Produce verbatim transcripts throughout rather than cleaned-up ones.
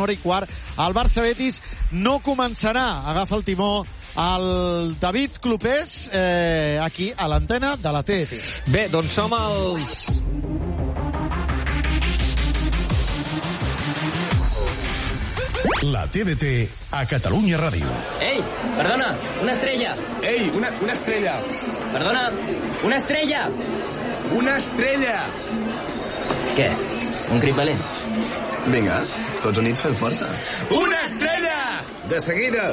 una hora i quart. El Barça-Betis no començarà. Agafa el timó el David Clopés, eh, aquí a l'antena de la T D T. Bé, doncs som els... La T D T a Catalunya Ràdio. Ei, perdona, una estrella. Ei, una, una estrella. Perdona, una estrella. Una estrella. Què? Un crit valent? Vinga, tots units fem força. Una estrella! De seguida.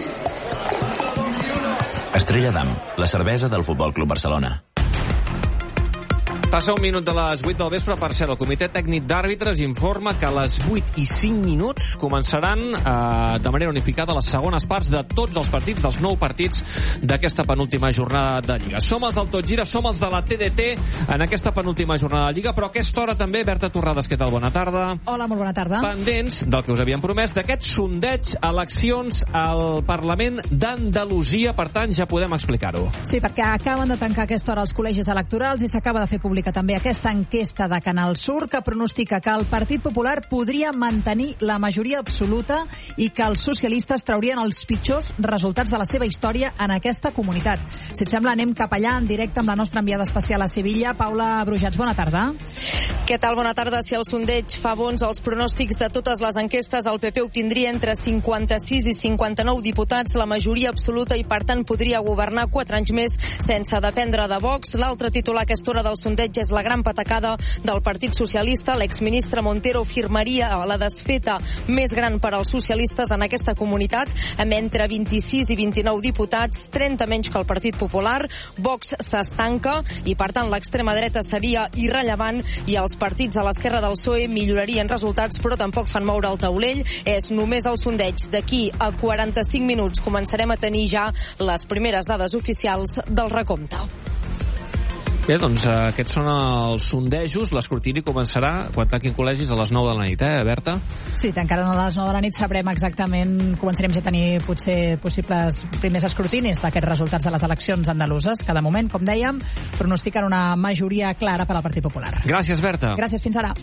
Estrella Damm, la cervesa del Futbol Club Barcelona. Passa un minut de les vuit del vespre. Per cert, el Comitè Tècnic d'Àrbitres informa que a les vuit i cinc minuts començaran eh, de manera unificada les segones parts de tots els partits, dels nou partits d'aquesta penúltima jornada de Lliga. Som els del Tot Gira, som els de la T D T en aquesta penúltima jornada de Lliga, però a aquesta hora també, Berta Torrades, què tal? Bona tarda. Hola, molt bona tarda. Pendents del que us havíem promès, d'aquest sondeig, eleccions al Parlament d'Andalusia, per tant, ja podem explicar-ho. Sí, perquè acaben de tancar a aquesta hora els col·legis electorals i s'acaba de fer pública també aquesta enquesta de Canal Sur que pronostica que el Partit Popular podria mantenir la majoria absoluta i que els socialistes traurien els pitjors resultats de la seva història en aquesta comunitat. Si et sembla, anem cap allà en directe amb la nostra enviada especial a Sevilla, Paula Brujats. Bona tarda. Què tal? Bona tarda. Si el sondeig fa bons els pronòstics de totes les enquestes, el P P obtindria entre cinquanta-sis i cinquanta-nou diputats, la majoria absoluta, i per tant podria governar quatre anys més sense dependre de Vox. L'altre titular a aquesta hora del sondeig és la gran patacada del Partit Socialista. L'exministre Montero firmaria la desfeta més gran per als socialistes en aquesta comunitat, amb entre vint-i-sis i vint-i-nou diputats, trenta menys que el Partit Popular. Vox s'estanca i, per tant, l'extrema dreta seria irrellevant i els partits a l'esquerra del P S O E millorarien resultats, però tampoc fan moure el taulell. És només el sondeig. D'aquí a quaranta-cinc minuts començarem a tenir ja les primeres dades oficials del recompte. Bé, doncs eh, aquests són els sondejos. L'escrutini començarà quan tanquin col·legis a les nou de la nit, eh, Berta? Sí, tancant a les nou de la nit sabrem exactament, començarem ja a tenir potser possibles primers escrutinis d'aquests resultats de les eleccions andaluses, que de moment, com dèiem, pronostiquen una majoria clara per al Partit Popular. Gràcies, Berta. Gràcies, fins ara.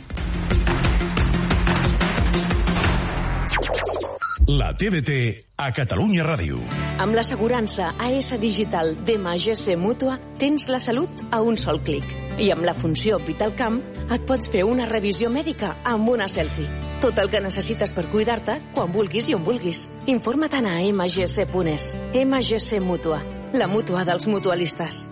La T D T a Catalunya Ràdio. Amb l'assegurança A S Digital d'M G C Mútua tens la salut a un sol clic. I amb la funció VitalCam et pots fer una revisió mèdica amb una selfie. Tot el que necessites per cuidar-te quan vulguis i on vulguis. Informa-te'n a m g c punt e s. M G C Mútua, la mútua dels mutualistes.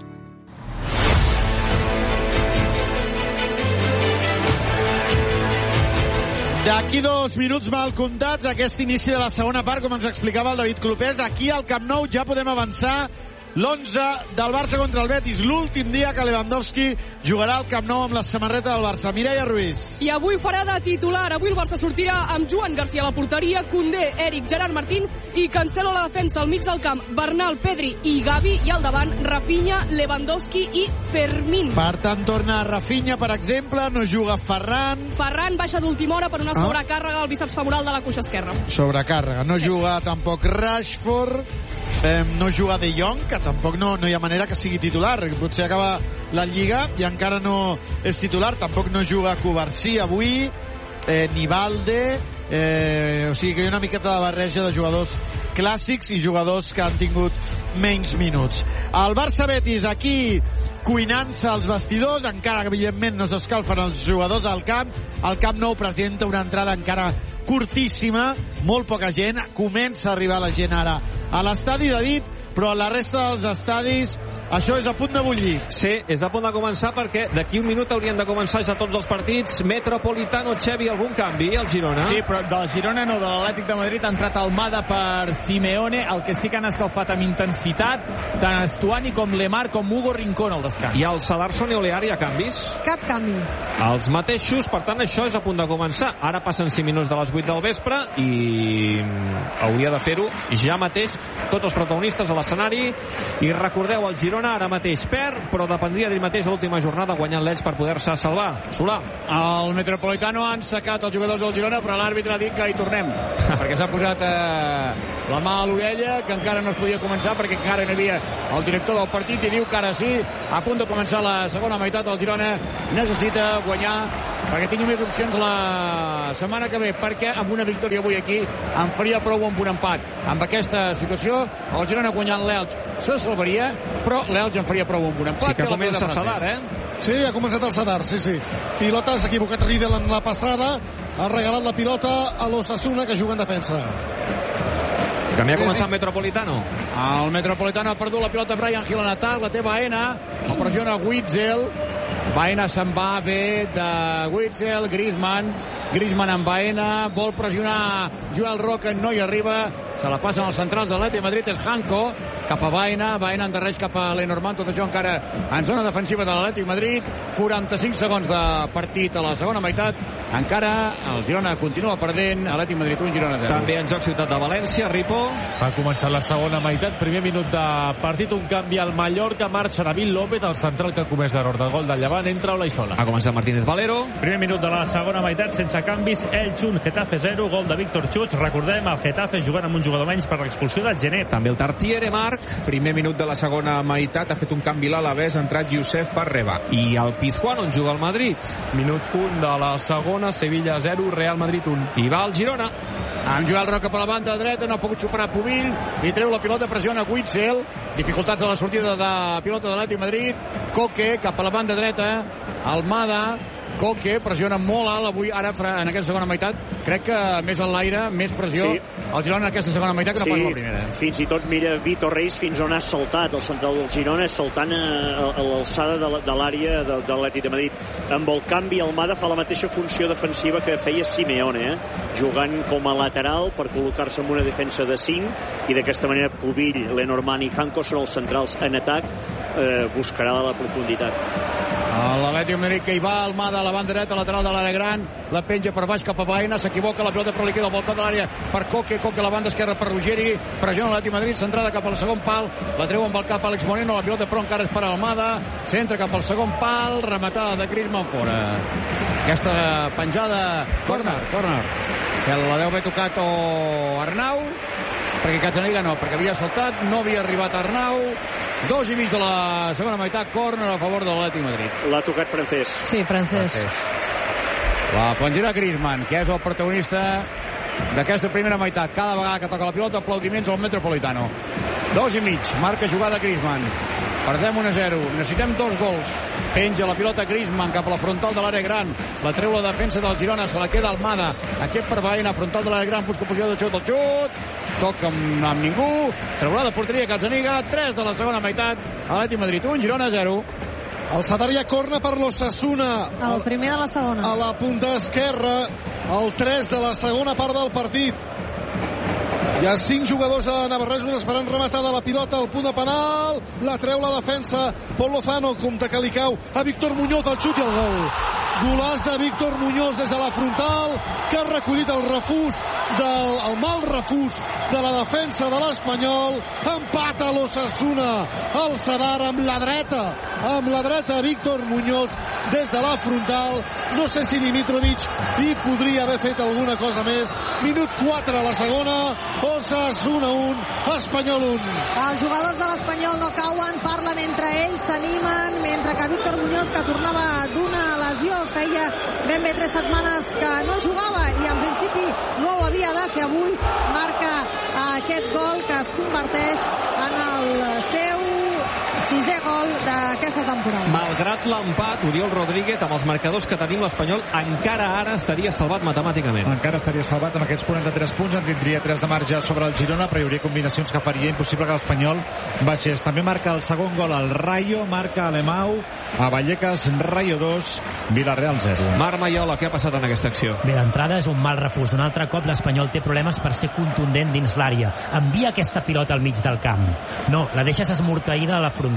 D'aquí dos minuts mal comptats, aquest inici de la segona part, com ens explicava el David Clopés. Aquí al Camp Nou ja podem avançar l'onze del Barça contra el Betis, l'últim dia que Lewandowski jugarà al Camp Nou amb la samarreta del Barça. Mireia Ruiz. I avui farà de titular. Avui el Barça sortirà amb Joan Garcia a la porteria, Koundé, Eric, Gerard Martín i Cancelo a la defensa. Al mig del camp, Bernal, Pedri i Gavi, i al davant, Rafinha, Lewandowski i Fermín. Per tant, torna Rafinha, per exemple, no juga Ferran. Ferran baixa d'última hora per una Ah. sobrecàrrega al bíceps femoral de la cuixa esquerra. Sobrecàrrega. No Sí. juga tampoc Rashford, eh, no juga De Jong, que tampoc no, no hi ha manera que sigui titular. Potser acaba la Lliga i encara no és titular. Tampoc no juga Covarsí avui, eh, ni Valde, eh, o sigui que hi ha una miqueta de barreja de jugadors clàssics i jugadors que han tingut menys minuts. El Barça-Betis aquí cuinant-se als vestidors, encara que evidentment no s'escalfen els jugadors al camp. El Camp Nou presenta una entrada encara curtíssima, molt poca gent, comença a arribar la gent ara a l'estadi, David, però a la resta dels estadis això és a punt de bullir. Sí, és a punt de començar perquè d'aquí un minut haurien de començar ja tots els partits. Metropolitano, Xevi, algun canvi al Girona? Sí, però del Girona no, de l'Atlètic de Madrid ha entrat Almada per Simeone, el que sí que han escalfat amb intensitat tant Estuani com Lemar com Hugo Rincón al descans. I al Salarson i Olear hi ha canvis? Cap canvi. Els mateixos, per tant això és a punt de començar. Ara passen cinc minuts de les vuit del vespre i hauria de fer-ho ja mateix tots els protagonistes a l'escenari. I recordeu, el Girona ara mateix perd, però dependria d'ell mateix a l'última jornada guanyant l'Elx per poder-se salvar. Solà. El Metropolitano han sacat els jugadors del Girona, però l'àrbitre ha dit que hi tornem, perquè s'ha posat eh, la mà a l'orella, que encara no es podia començar perquè encara no hi havia el director del partit, i diu que ara sí, a punt de començar la segona meitat. El Girona necessita guanyar perquè tingui més opcions la setmana que ve, perquè amb una victòria avui aquí en faria prou amb un empat. Amb aquesta situació, el Girona guanyant l'Elx se salvaria, però l'Elx en faria prou amb un empat. Sí que comença Sadar, eh? Sí, ha començat el Sadar, sí, sí. Pilota, s'ha equivocat Riedel en la passada, ha regalat la pilota a l'Osasuna, que juga en defensa. També ha començat el Metropolitano. El Metropolitano ha perdut la pilota Brian Hill en atac, la té Baena, el pressiona Witzel, Baena se'n va bé de Witzel, Griezmann, Griezmann amb Baena, vol pressionar Joel Roca, no hi arriba, se la passen als centrals de l'Atlètic de Madrid, és Hanco, cap a Baena, Baena endarreix cap a Lenormand, tot això encara en zona defensiva de l'Atlètic de Madrid, quaranta-cinc segons de partit a la segona meitat, encara el Girona continua perdent, Atlètic de Madrid un, Girona zero. També en joc Ciutat de València, Ripo. Ha començat la segona meitat, primer minut de partit, un canvi al Mallorca, marxa David López, el central que ha comès l'error del gol del Llevant, entra Olaizola. Ha començat Martínez Valero. Primer minut de la segona meitat, sense canvis, Elx un, Getafe zero, gol de Víctor Chus. Recordem, el Getafe jugant amb un jugador menys per l'expulsió de Gené. També el Tartiere, Marc. Primer minut de la segona meitat, ha fet un canvi l'Alavés, ha entrat Youssef per Reba. I el Pizjuán, on juga el Madrid. Minut un de la segona, Sevilla zero, Real Madrid un. I va el Girona. Amb Joel Roca per la banda dreta, no ha pogut superar Pubill, i treu la pilota, pressiona Witzel, dificultats a la sortida de pilota de l'Atlètic de Madrid, Coque cap a la banda dreta, Almada, Coque pressiona molt alt avui, ara en aquesta segona meitat, crec que més en l'aire, més pressió, sí. El Girona en aquesta segona meitat que no sí, pas la primera. Fins i tot mira Vitor Reis fins on ha saltat, el central del Girona saltant a, a l'alçada de, de l'àrea de, de l'Atlètic de Madrid. Amb el canvi, Almada fa la mateixa funció defensiva que feia Simeone, eh? Jugant com a lateral per col·locar-se en una defensa de cinc, i d'aquesta manera Pubill, Lenormand i Hanco són els centrals en atac, eh, buscarà la profunditat. L'Atlètic de Madrid que hi va, Almada a la banda dreta, lateral de l'àrea gran, la penja per baix cap a Baena, s'equivoca, la pilota però li queda al voltant de l'àrea per Coque, Coque a la banda esquerra per Ruggeri, pressiona l'Atlètic de Madrid, centrada cap al segon pal, la treu amb el cap Àlex Moreno, la pilota però encara és per Almada, centra cap al segon pal, rematada de Griezmann fora. Aquesta penjada, corner, corner. Se la deu haver tocat o Arnau, perquè Gazzaniga no, perquè havia saltat, no havia arribat Arnau. Dos i mig de la segona meitat, córner a favor de l'Atlètic de Madrid. L'ha tocat Francés. Sí, Francés. La penjarà Griezmann, que és el protagonista d'aquesta primera meitat. Cada vegada que toca la pilota, aplaudiments al Metropolitano. Dos i mig, marca jugada Griezmann. Perdem un a zero, necessitem dos gols. Penja la pilota Griezmann cap a la frontal de l'àrea gran. La treu la defensa del Girona, se la queda Almada. Aquest per Baena, frontal de l'àrea gran, busca posició de xut, el xut. Toca amb, amb ningú. Treurà de porteria Gazzaniga. tres de la segona meitat. Atlètic Madrid un, Girona zero. El Sadar ja corna per l'Osasuna. El primer de la segona. A la punta esquerra, el tres de la segona part del partit. Hi ha cinc jugadors de navarresos esperant rematada la pilota al punt de penal. La treu la defensa. Pol Lozano, compte que li cau a Víctor Muñoz, el xut i el gol. Golàs de Víctor Muñoz des de la frontal, que ha recollit el refús del, el mal refús de la defensa de l'Espanyol. Empata l'Osasuna. El Sadar amb la dreta, amb la dreta Víctor Muñoz des de la frontal. No sé si Dimitrovic hi podria haver fet alguna cosa més. Minut quatre a la segona. Osasuna un, Espanyol un. Els jugadors de l'Espanyol no cauen, parlen entre ells, s'animen, mentre que Víctor Muñoz, que tornava d'una lesió, feia ben bé tres setmanes que no jugava i en principi no ho havia de fer avui, marca aquest gol que es converteix en el seu sisè gol d'aquesta temporada. Malgrat l'empat, Oriol Rodríguez, amb els marcadors que tenim, l'Espanyol encara ara estaria salvat matemàticament. Encara estaria salvat amb aquests quaranta-tres punts, en tindria tres de marge sobre el Girona, però hi hauria combinacions que faria impossible que l'Espanyol baixés. També marca el segon gol al Rayo, marca Alemau, a Vallecas, Rayo dos, Villarreal zero. Marc Maiola, què ha passat en aquesta acció? Bé, d'entrada és un mal refús. Un altre cop l'Espanyol té problemes per ser contundent dins l'àrea. Envia aquesta pilota al mig del camp. No, la deixes esmorteïda a la frontal.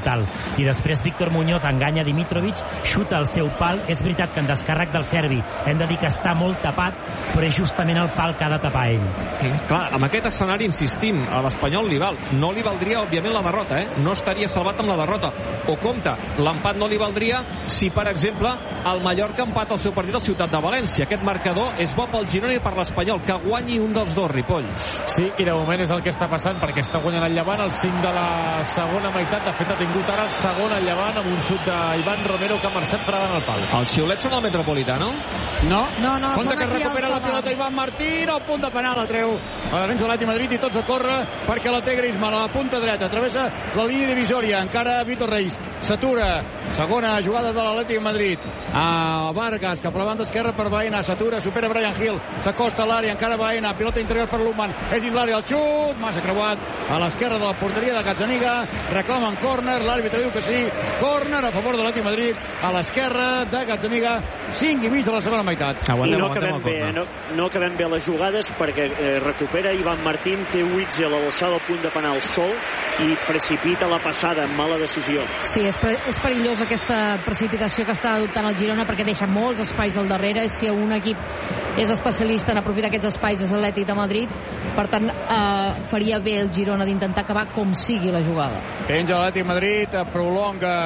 brutal. I després Víctor Muñoz enganya Dimitrovic, xuta al seu pal. És veritat que en descàrrec del serbi hem de dir que està molt tapat, però és justament el pal que ha de tapar ell. Sí, clar, amb aquest escenari insistim, a l'Espanyol li val. No li valdria, òbviament, la derrota, eh? No estaria salvat amb la derrota. O compte, l'empat no li valdria si, per exemple, el Mallorca empat el seu partit al Ciutat de València. Aquest marcador és bo pel Girona i per l'Espanyol, que guanyi un dels dos, Ripoll. Sí, i de moment és el que està passant, perquè està guanyant el Llevant al cinc de la segona meitat. De fet, ha tingut ara el segon al Llevant amb un xut d'Ivan Romero que ha marxat fregant el pal. Els xiulets són al Metropolitano? No. No, no, Compte que recupera la pilota Ivan Martín, al punt de penal la treu a la defensa de l'Atlètic Madrid i tots a córrer perquè la té Griezmann a la punta dreta, travessa la línia divisòria, encara Vitor Reis s'atura, segona jugada de l'Atlètic Madrid a Vargas cap a la banda esquerra per Baena, s'atura, supera Brian Hill, s'acosta a l'àrea, encara Baena, pilota interior per Luman, és dins l'àrea el xut, massa creuat a l'esquerra de la porteria de Gazzaniga, reclamen córner, l'àrbitre diu que sí, córner a favor de l'Atlètic Madrid a l'esquerra de Gazzaniga, cinc i mig de la segona meitat. I no acabem bé, eh? no, no acabem bé les jugades perquè eh, recupera Ivan Martín, té Witzel a l'alçada del punt de penal sol i precipita la passada amb mala decisió. Sí, és, és perillós aquesta precipitació que està adoptant el Girona perquè deixa molts espais al darrere i si un equip és especialista en aprofitar aquests espais és l'Atlètic de Madrid, per tant eh, faria bé el Girona d'intentar acabar com sigui la jugada. Penja l'Atlètic Madrid, prolonga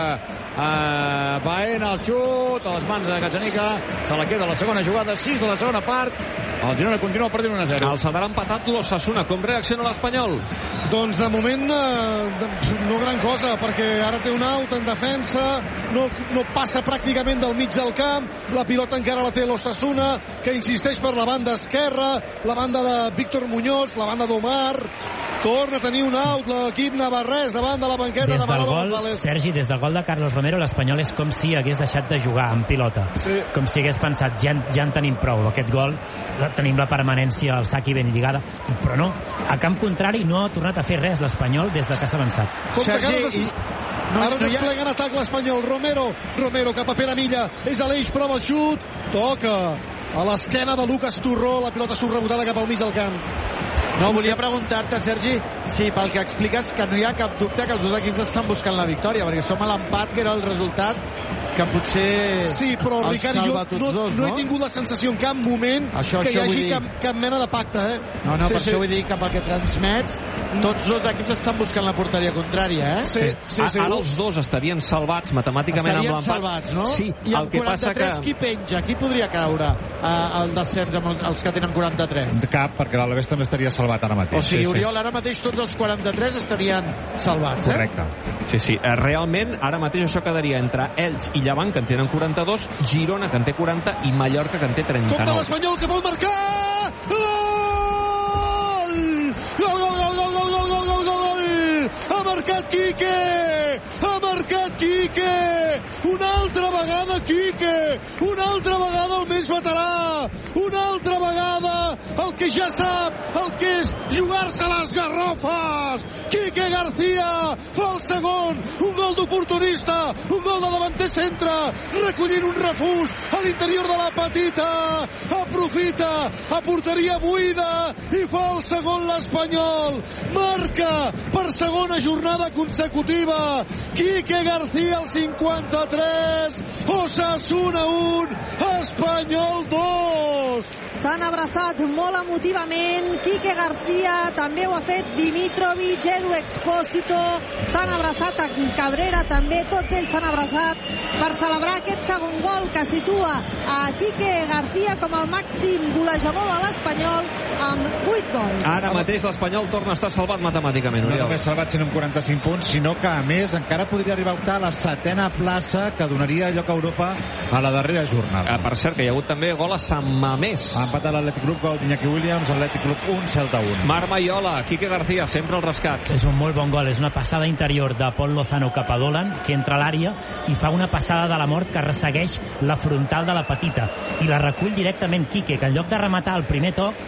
eh, Baena, el xut a les mans de Gazzaniga, se la queda la segona jugada, sis de la segona part, el Girona continua perdent un a zero. El Sadar ha empatat l'Osasuna, com reacciona l'Espanyol? Doncs de moment eh, no gran cosa, perquè ara té un out en defensa, no, no passa pràcticament del mig del camp, la pilota encara la té l'Osasuna, que insisteix per la banda esquerra, la banda de Víctor Muñoz, la banda d'Omar, torna a tenir un out l'equip navarrès davant de la banqueta des de Manolo gol, González. Sergi, des del gol de Carlos Romero l'Espanyol és com si hagués deixat de jugar amb pilota, sí. Com si hagués pensat ja, ja en tenim prou, aquest gol tenim la permanència al sac i ben lligada, però no, a camp contrari no ha tornat a fer res l'Espanyol des de que s'ha avançat. Sergi, i... No, ara no desplega en atac l'Espanyol. Romero, Romero cap a Pere Milla, és a l'eix, prova el xut, toca a l'esquena de Lucas Turró, la pilota subrebotada cap al mig del camp. No, volia preguntar-te, Sergi, si pel que expliques que no hi ha cap dubte que els dos equips estan buscant la victòria, perquè som a l'empat, que era el resultat que potser sí, però Ricard, jo no, dos, no no he tingut la sensació en cap moment això, que això hi hagi cap, dir... cap mena de pacte, eh? No, no, sí, per sí. això vull dir que pel que transmets, tots dos equips estan buscant la porteria contrària, eh? Sí, sí, sí. Ara els dos estarien salvats matemàticament estarien amb l'empat. Salvats, no? Sí, i el que passa que... qui penja? Qui podria caure eh, el descens amb els, els que tenen quaranta-tres? Cap, perquè l'Alaves també estaria salvat ara mateix. O sigui, sí, Oriol, sí. ara mateix tots els quaranta-tres estarien salvats, eh? Correcte. Sí, sí, realment ara mateix això quedaria entre ells i Llevant, que en tenen quaranta-dos, Girona, que en té quaranta, i Mallorca, que en té trenta-nou. Compte l'Espanyol, que pot marcar! Gol! Gol, gol, gol, gol, gol, gol, gol, gol, gol! Ha marcat Quique! Ha marcat Quique! Una altra vegada Quique! Una altra vegada el més veterà! Una altra vegada el que ja sap, el que és jugar-se les garrofes! Quique García fa el segon, un gol d'oportunista, un gol de davanter centre, recollint un refús a l'interior de la petita, aprofita a porteria buida i fa el segon l'Espanyol, marca per segona jornada consecutiva Quique García al cinquanta-tres, Osasuna un, Espanyol dos. S'han abraçat molt emotivament, Quique García, també ho ha fet Dimitrovic, Edu Expósito, s'han abraçat a Cabrera també, tots ells s'han abraçat per celebrar aquest segon gol que situa a Quique García com el màxim golejador de l'Espanyol amb vuit gols. Ara mateix l'Espanyol torna a estar salvat matemàticament. No només salvat sinó amb quaranta-cinc punts, sinó que a més encara podria arribar a optar a la setena plaça que donaria lloc a Europa a la darrera jornada. Ah, per cert, que hi ha hagut també gol a Sant Mamés. Ha empatat l'Atlètic Club, gol d'Iñaki Williams, Atlètic Club un, Celta un. Marc Maiola, Quique García, sempre al rescat. És un molt bon gol, és una passada interior de Pol Lozano cap a Dolan, que entra a l'àrea i fa una passada de la mort que ressegueix la frontal de la petita i la recull directament Quique, que en lloc de rematar el primer toc controla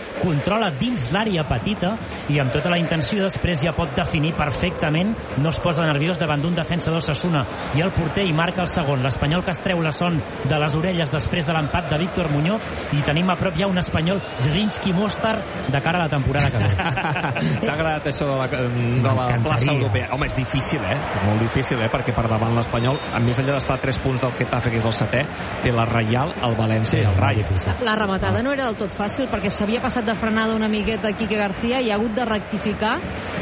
controla dins l'àrea petita i amb tota la intenció després ja pot definir perfectament, no es posa nerviós davant d'un defensa d'Osasuna i el porter i marca el segon. L'Espanyol que es treu la son de les orelles després de l'empat de Víctor Muñoz i tenim a prop ja un espanyol Zrinski Mostar de cara a la temporada que ve. T'ha agradat això de la, de la plaça europea? Home, és difícil, eh? És molt difícil, eh? Perquè per davant l'Espanyol, a més enllà d'estar a tres punts del Getafe, que és el setè, té la Reial, el València i el Rayo. La rematada no era del tot fàcil perquè s'havia passat de frenada una miqueta Quique García i ha hagut de rectificar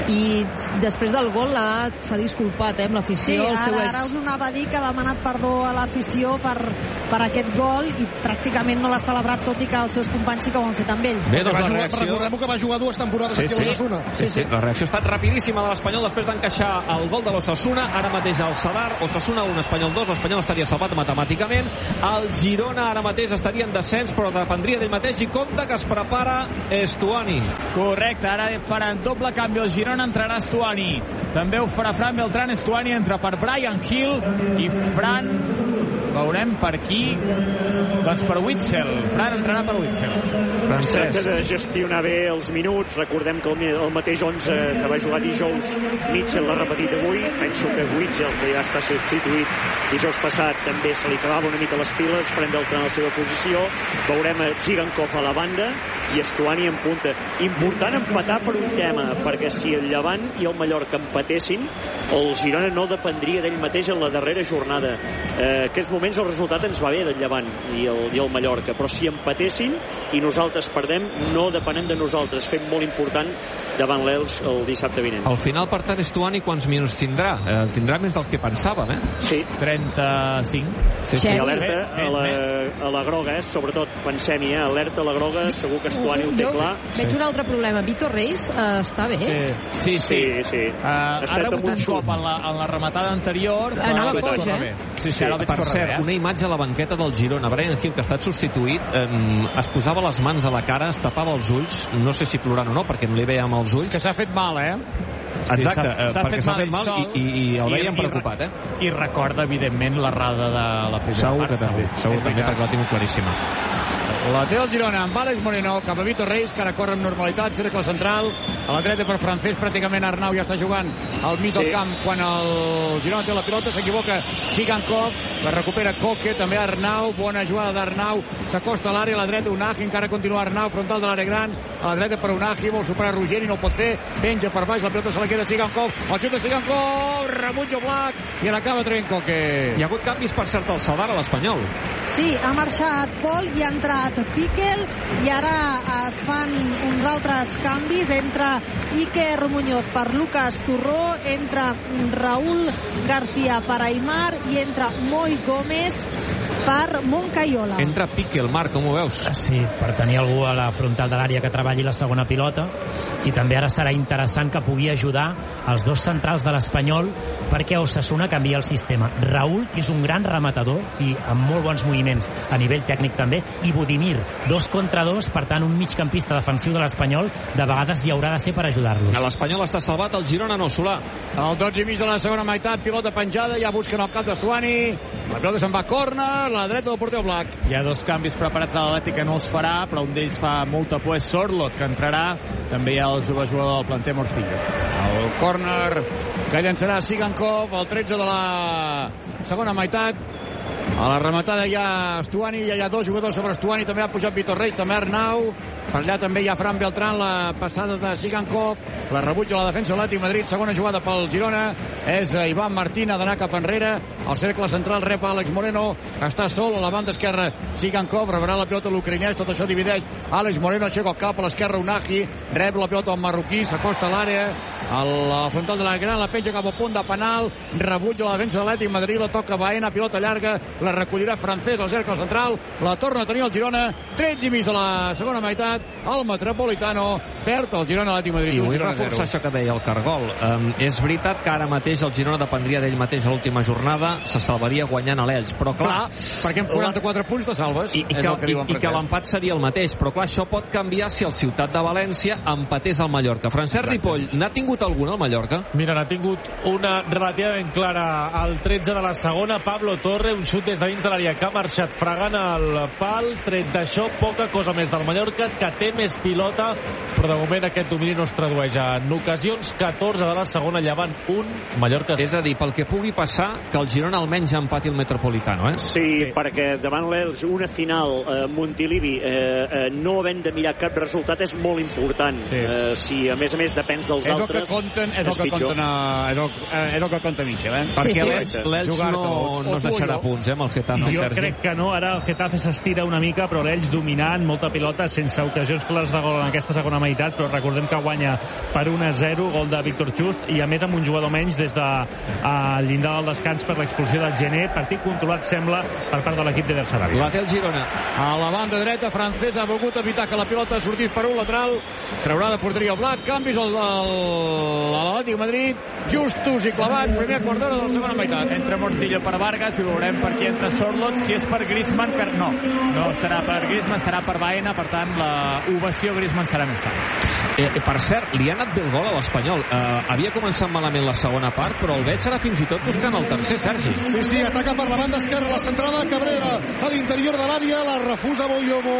i després del gol s'ha disculpat eh, amb l'afició. Sí, ara, ara us ho anava a dir, que ha demanat perdó a l'afició per, per aquest gol i pràcticament no l'ha celebrat, tot i que els seus companys sí que ho han fet amb ell. Bé, doncs la la reacció... Recordem que va jugar dues temporades sí, aquí sí. a l'Osasuna. Sí, sí, sí. La reacció ha estat rapidíssima de l'Espanyol després d'encaixar el gol de l'Osasuna. Ara mateix al Sadar, Osasuna un, Espanyol dos. L'Espanyol estaria salvat matemàticament. El Girona ara mateix estaria en descens, però dependria d'ell mateix, i compte que es prepara Estuani. Correcte, ara faran doble canvi. El Girona entrarà Estuani. També ho farà Fran Beltrán. Estuani entra per Brian Hill i Fran veurem per qui, doncs per Witzel. Fran entrarà per Witzel. Tracta de gestionar bé els minuts. Recordem que el, el mateix onze que va jugar dijous Mitchell l'ha repetit avui. Penso que Witzel, que ja està substituït dijous passat, també se li acabava una mica les piles. Fran Beltrán a la seva posició. Veurem a Zigankov a la banda i Estuani en punta. Important empatar per un tema, perquè si el Llevant i el Mallorca empatessin, el Girona no dependria d'ell mateix en la darrera jornada. Eh, aquests moments el resultat ens va bé del Llevant i el, i el Mallorca, però si empatessin i nosaltres perdem, no depenem de nosaltres. Fet molt important davant l'Els el dissabte vinent. Al final, per tant, Estuani quants minuts tindrà? Eh, tindrà més dels que pensàvem, eh? Sí. trenta-cinc. Sí, sí. I alerta a la, a la groga, eh? Sobretot pensem-hi, eh? Alerta a la groga, segur que Estuani ho té jo clar. Veig un altre problema. Víctor Reis uh, està bé? Sí, sí. sí. sí, sí. Uh, ha rebut un cop en la, en la rematada anterior. Uh, no, però coix, eh? Sí, sí, ara per cert, bé, una imatge a la banqueta del Girona. Brian Hill, que ha estat substituït, eh, es posava les mans a la cara, es tapava els ulls, no sé si plorant o no, perquè no li veiem els ulls. Que s'ha fet mal, eh? Exacte, sí, eh, perquè s'ha fet mal i, i, i el veiem i, preocupat, eh? I recorda, evidentment, l'errada de la primera segur part. Que també, segur també, perquè la tinc claríssima. La té el Girona amb Àlex Moreno cap a Víctor Reis, que ara corre amb normalitat, cercle central a la dreta per Francesc, pràcticament Arnau ja està jugant al mig sí. del camp quan el Girona té la pilota, s'equivoca Zigankov, la recupera Koke, també Arnau, bona jugada d'Arnau, s'acosta a l'àrea, a la dreta Unagi, encara continua Arnau, frontal de l'àrea gran, a la dreta per Unagi, vol superar Ruggeri, no ho pot fer, penja per baix, la pilota se la queda Zigankov, el xut de Zigankov, rebutja Black i l'acaba traient Koke. Hi ha hagut canvis per cert al Sadar a l'Espanyol. Sí, ha marxat Pol i ha entrat Piquel i ara es fan uns altres canvis. Entra Iker Muñoz per Lucas Turró, entra Raúl García per Aimar i entra Moi Gómez per Moncayola. Entra Piquel, Marc, com ho veus? Sí, per tenir algú a la frontal de l'àrea que treballi la segona pilota, i també ara serà interessant que pugui ajudar els dos centrals de l'Espanyol perquè Osasuna canvia el sistema. Raúl, que és un gran rematador i amb molt bons moviments a nivell tècnic també, i Budimir, dos contra dos, per tant un migcampista defensiu de l'Espanyol de vegades hi haurà de ser per ajudar-los. L'Espanyol està salvat, el Girona no, Solà. El dotze i mig de la segona meitat, pilota penjada, ja busquen el cap d'Estuani, la pilota se'n va a córner, la dreta del porter Black. Hi ha dos canvis preparats a l'Atlètic que no els farà, però un d'ells fa molta por, és Sorlot, que entrarà, també hi ha el jove jugador del planter Morcillo. El córner que llançarà Zigankov, el tretze de la segona meitat. A la rematada hi ha Estuani, ja hi ha dos jugadors sobre Estuani, també ha pujat Víctor Reis, també Arnau, per allà també hi ha Fran Beltrán, la passada de Zigankov, la rebutja la defensa de l'Atlètic Madrid, segona jugada pel Girona, és Ivan Martín, ha d'anar cap enrere, al cercle central rep Àlex Moreno, està sol a la banda esquerra Zigankov, rebrà la pilota l'ucraïnès, tot això divideix Àlex Moreno, aixeca el cap a l'esquerra Unagi, rep la pilota al marroquí, s'acosta a l'àrea, a la frontal de la gran, la penja cap al punt de penal, rebutja la defensa de l'Atlètic Madrid, la toca Baena, pilota llarga, la recollirà Francesc al cercle central, la torna a tenir el Girona, tretze i mig de la segona meitat, el Metropolitano perd el Girona a l'Atlètic Madrid. I vull reforçar això que deia el Cargol. Um, és veritat que ara mateix el Girona dependria d'ell mateix a l'última jornada, se salvaria guanyant a l'Elx, però clar, clar perquè amb quaranta-quatre punts te salves, i, i que, que, i, i que l'empat seria el mateix, però clar, això pot canviar si el Ciutat de València empatés al Mallorca. Francesc Ripoll, n'ha tingut alguna al Mallorca? Mira, n'ha tingut una relativament clara al tretze de la segona, Pablo Torre, un xut des de dins de l'àrea que ha marxat fregant el pal, tret d'això poca cosa més del Mallorca, que té més pilota, però de moment aquest domini no es tradueix en ocasions. Catorze de la segona, llevant un, Mallorca. És a dir, pel que pugui passar, que el Girona almenys empati el Metropolitano, eh? Sí, sí. perquè davant l'Elx una final eh, Montilivi eh, eh, no havent de mirar cap resultat és molt important. Sí. Eh, si a més a més depens dels és altres, el que compten, és, és el que compten a, és, el, eh, és el que compta Michel, eh? Perquè sí, sí. l'Elx no, no es deixarà punts, eh, amb el Getafe. Jo crec que no, ara el Getafe s'estira una mica, però l'Elx dominant, molta pilota, sense ocasions clares de gol en aquesta segona meitat, però recordem que guanya per un a zero, gol de Víctor Just, i a més amb un jugador menys des de uh, llindar del descans per l'expulsió del Gené. Partit controlat, sembla, per part de l'equip de Sarabia. La té el Girona. A la banda dreta, Francès ha volgut evitar que la pilota sortís per un lateral, traurà de porteria el Black, canvis al l'Atlètic Madrid, justos i clavant, primer quart d'hora de la segona meitat. Entra Morcillo per Vargas i veurem per qui entra Sorlot, si és per Griezmann, que no, no serà per Griezmann, serà per Baena, per tant la ovació Griezmann serà més tard. Eh, per cert, li ha anat bé el gol a l'Espanyol. Eh, havia començat malament la segona part, però el veig ara fins i tot buscant el tercer, Sergi. Sí, sí, ataca per la banda esquerra, la centrada Cabrera a l'interior de l'àrea, la refusa Boyomo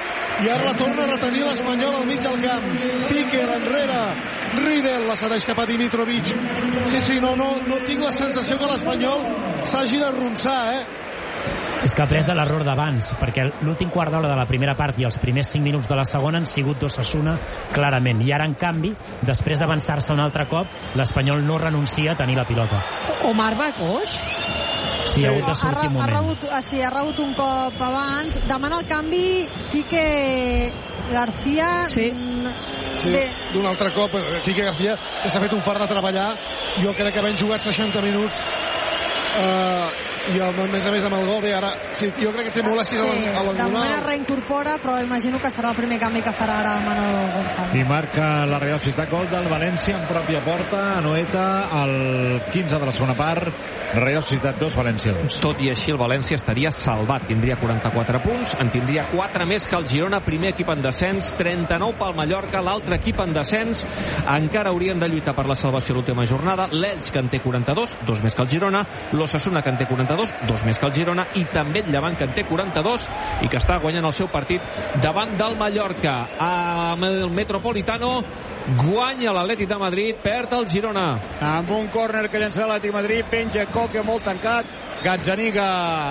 i ara la torna a retenir l'Espanyol al mig del camp. Piqué enrere, Riedel la cedeix cap a Dimitrovic. Sí, sí, no, no, no tinc la sensació que l'Espanyol s'hagi d'arronsar, eh? És que ha pres de l'error d'abans, perquè l'últim quart d'hora de la primera part i els primers cinc minuts de la segona han sigut d'Osasuna clarament, i ara en canvi, després d'avançar-se un altre cop, l'Espanyol no renuncia a tenir la pilota. Omar Bacoix? Sí, ha hagut de sortir un moment. Ha rebut, sí, ha rebut un cop abans. Demana el canvi Quique García. Sí. Sí, d'un altre cop, Quique García, que s'ha fet un fart de treballar. Jo crec que havent jugat seixanta minuts eh, i a més a més amb el gol, bé, ara sí, jo crec que té molèsties sí, a l'engonal. De moment es reincorpora, però imagino que serà el primer canvi que farà ara Manolo González. I marca la Real Societat, gol del València en pròpia porta, Anoeta, al quinze de la segona part, Real Societat dos, València dos. Tot i així el València estaria salvat, tindria quaranta-quatre punts, en tindria quatre més que el Girona, primer equip en descens, trenta-nou pel Mallorca, l'altre equip en descens, encara haurien de lluitar per la salvació l'última jornada, l'Elx, que en té quaranta-dos, dos més que el Girona, l'Osasuna, que en té quaranta-dos, dos més que el Girona, i també el Llevant, que en té quaranta-dos i que està guanyant el seu partit davant del Mallorca. Amb el Metropolitano guanya l'Atlètic de Madrid, perd el Girona. Amb un córner que llença l'Atlètic de Madrid, penja Coque molt tancat, Gazzaniga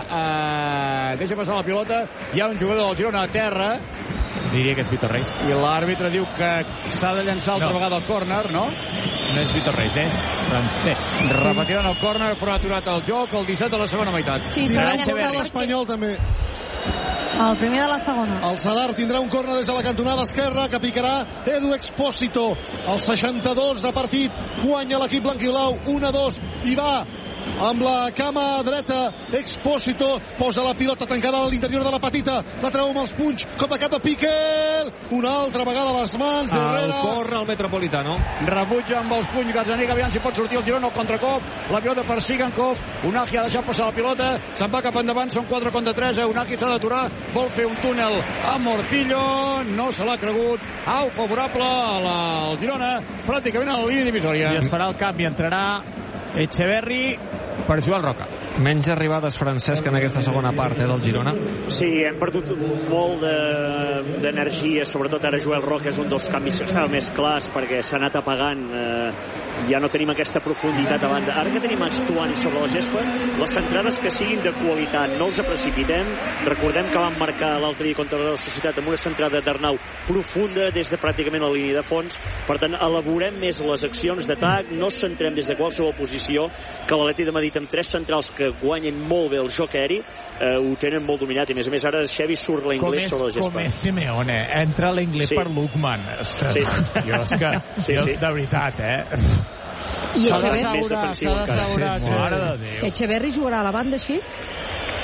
eh, deixa passar la pilota, hi ha un jugador del Girona a terra, diria que és Víctor Reis, i l'àrbitre diu que s'ha de llançar altra no. vegada el córner, no? No és Víctor Reis, és Francès. Repetiran el córner, però ha aturat el joc, el disset de la segona meitat. Sí, s'ha de llançar l'Espanyol també. El primer de la segona. El Sadar tindrà un córner des de la cantonada esquerra que picarà Edu Expósito. El seixanta-dos de partit, guanya l'equip blanquiblau, un a dos, i va amb la cama dreta Expósito, posa la pilota tancada a l'interior de la petita, la treu amb els punys, cop de cap de Piqué, una altra vegada a les mans darrere. El corre al Metropolitano, rebutja amb els punys Gazzaniga, aviam si pot sortir el Girona, el contracop, la pilota per Sigankov, Unagi ha deixat passar la pilota, se'n va cap endavant, són quatre contra tres, Unagi s'ha d'aturar, vol fer un túnel a Morcillo, no se l'ha cregut, au favorable a la, al Girona, pràcticament a la línia divisòria. I es farà el canvi, entrarà Echeverri per Joel Roca. Menys arribades, Francesc, en aquesta segona part eh, del Girona. Sí, hem perdut molt d'energia, de, sobretot ara Joel Roca és un dels canvis que estava més clars perquè s'ha anat apagant, eh, ja no tenim aquesta profunditat a banda. Ara que tenim Estuani sobre la gespa, les centrades que siguin de qualitat, no els precipitem. Recordem que vam marcar l'altre dia contra la Societat amb una centrada d'Arnau profunda des de pràcticament la línia de fons, per tant elaborem més les accions d'atac, no centrem des de qualsevol posició, que l'Atlètic de Madrid amb tres centrals que guanyen molt bé el joc aeri, eh, ho tenen molt dominat, i a més a més ara Xevi surt l'Inglés sobre la gespa. Com és Simeone, entra l'Inglés sí. per Lukman. Sí. Jo és que, sí, jo, sí. de veritat, eh? I Echeverri, Echeverri jugarà a la banda així?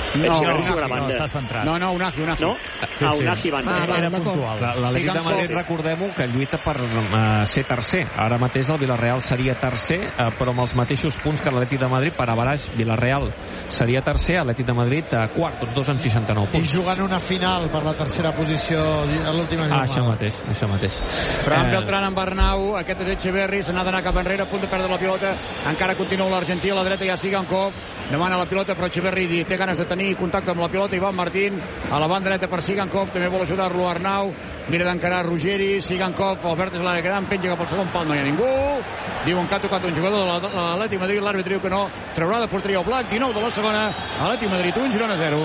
No, Echeverri jugarà a banda. No, s'ha centrat. No, no, Unagi, Unagi. No? Sí, Ah, sí. Unagi banda. Ah, Era d'acord. puntual. La- L'Atlètic de Madrid, recordem-ho, que lluita per uh, ser tercer. Ara mateix el Villarreal seria tercer, uh, però amb els mateixos punts que l'Atlètic de Madrid, per avalaix, Villarreal seria tercer, Atlètic de Madrid uh, quart, tots dos en seixanta-nou I punts. jugant una final per la tercera posició a l'última Ah, jornada. això mateix, això mateix. Fran Eh, Beltrán amb Bernau, aquest és Echeverri, se n'ha d'anar cap enrere, a punt de perdre la pilota, encara continua l'argentí, a la dreta hi ha Sigankov, demana la pilota, però Echeverri té ganes de tenir contacte amb la pilota, Ivan Martín, a la banda dreta per Sigankov, també vol ajudar-lo Arnau, mira d'encarar Ruggeri, Sigankov, Albert és l'àrea gran, penja cap al segon pal, no hi ha ningú, diuen que ha tocat un jugador de l'Atlètic Madrid, l'àrbitre diu que no, traurà de porteria el Black, dinou de la segona, Atlètic Madrid un, Girona zero.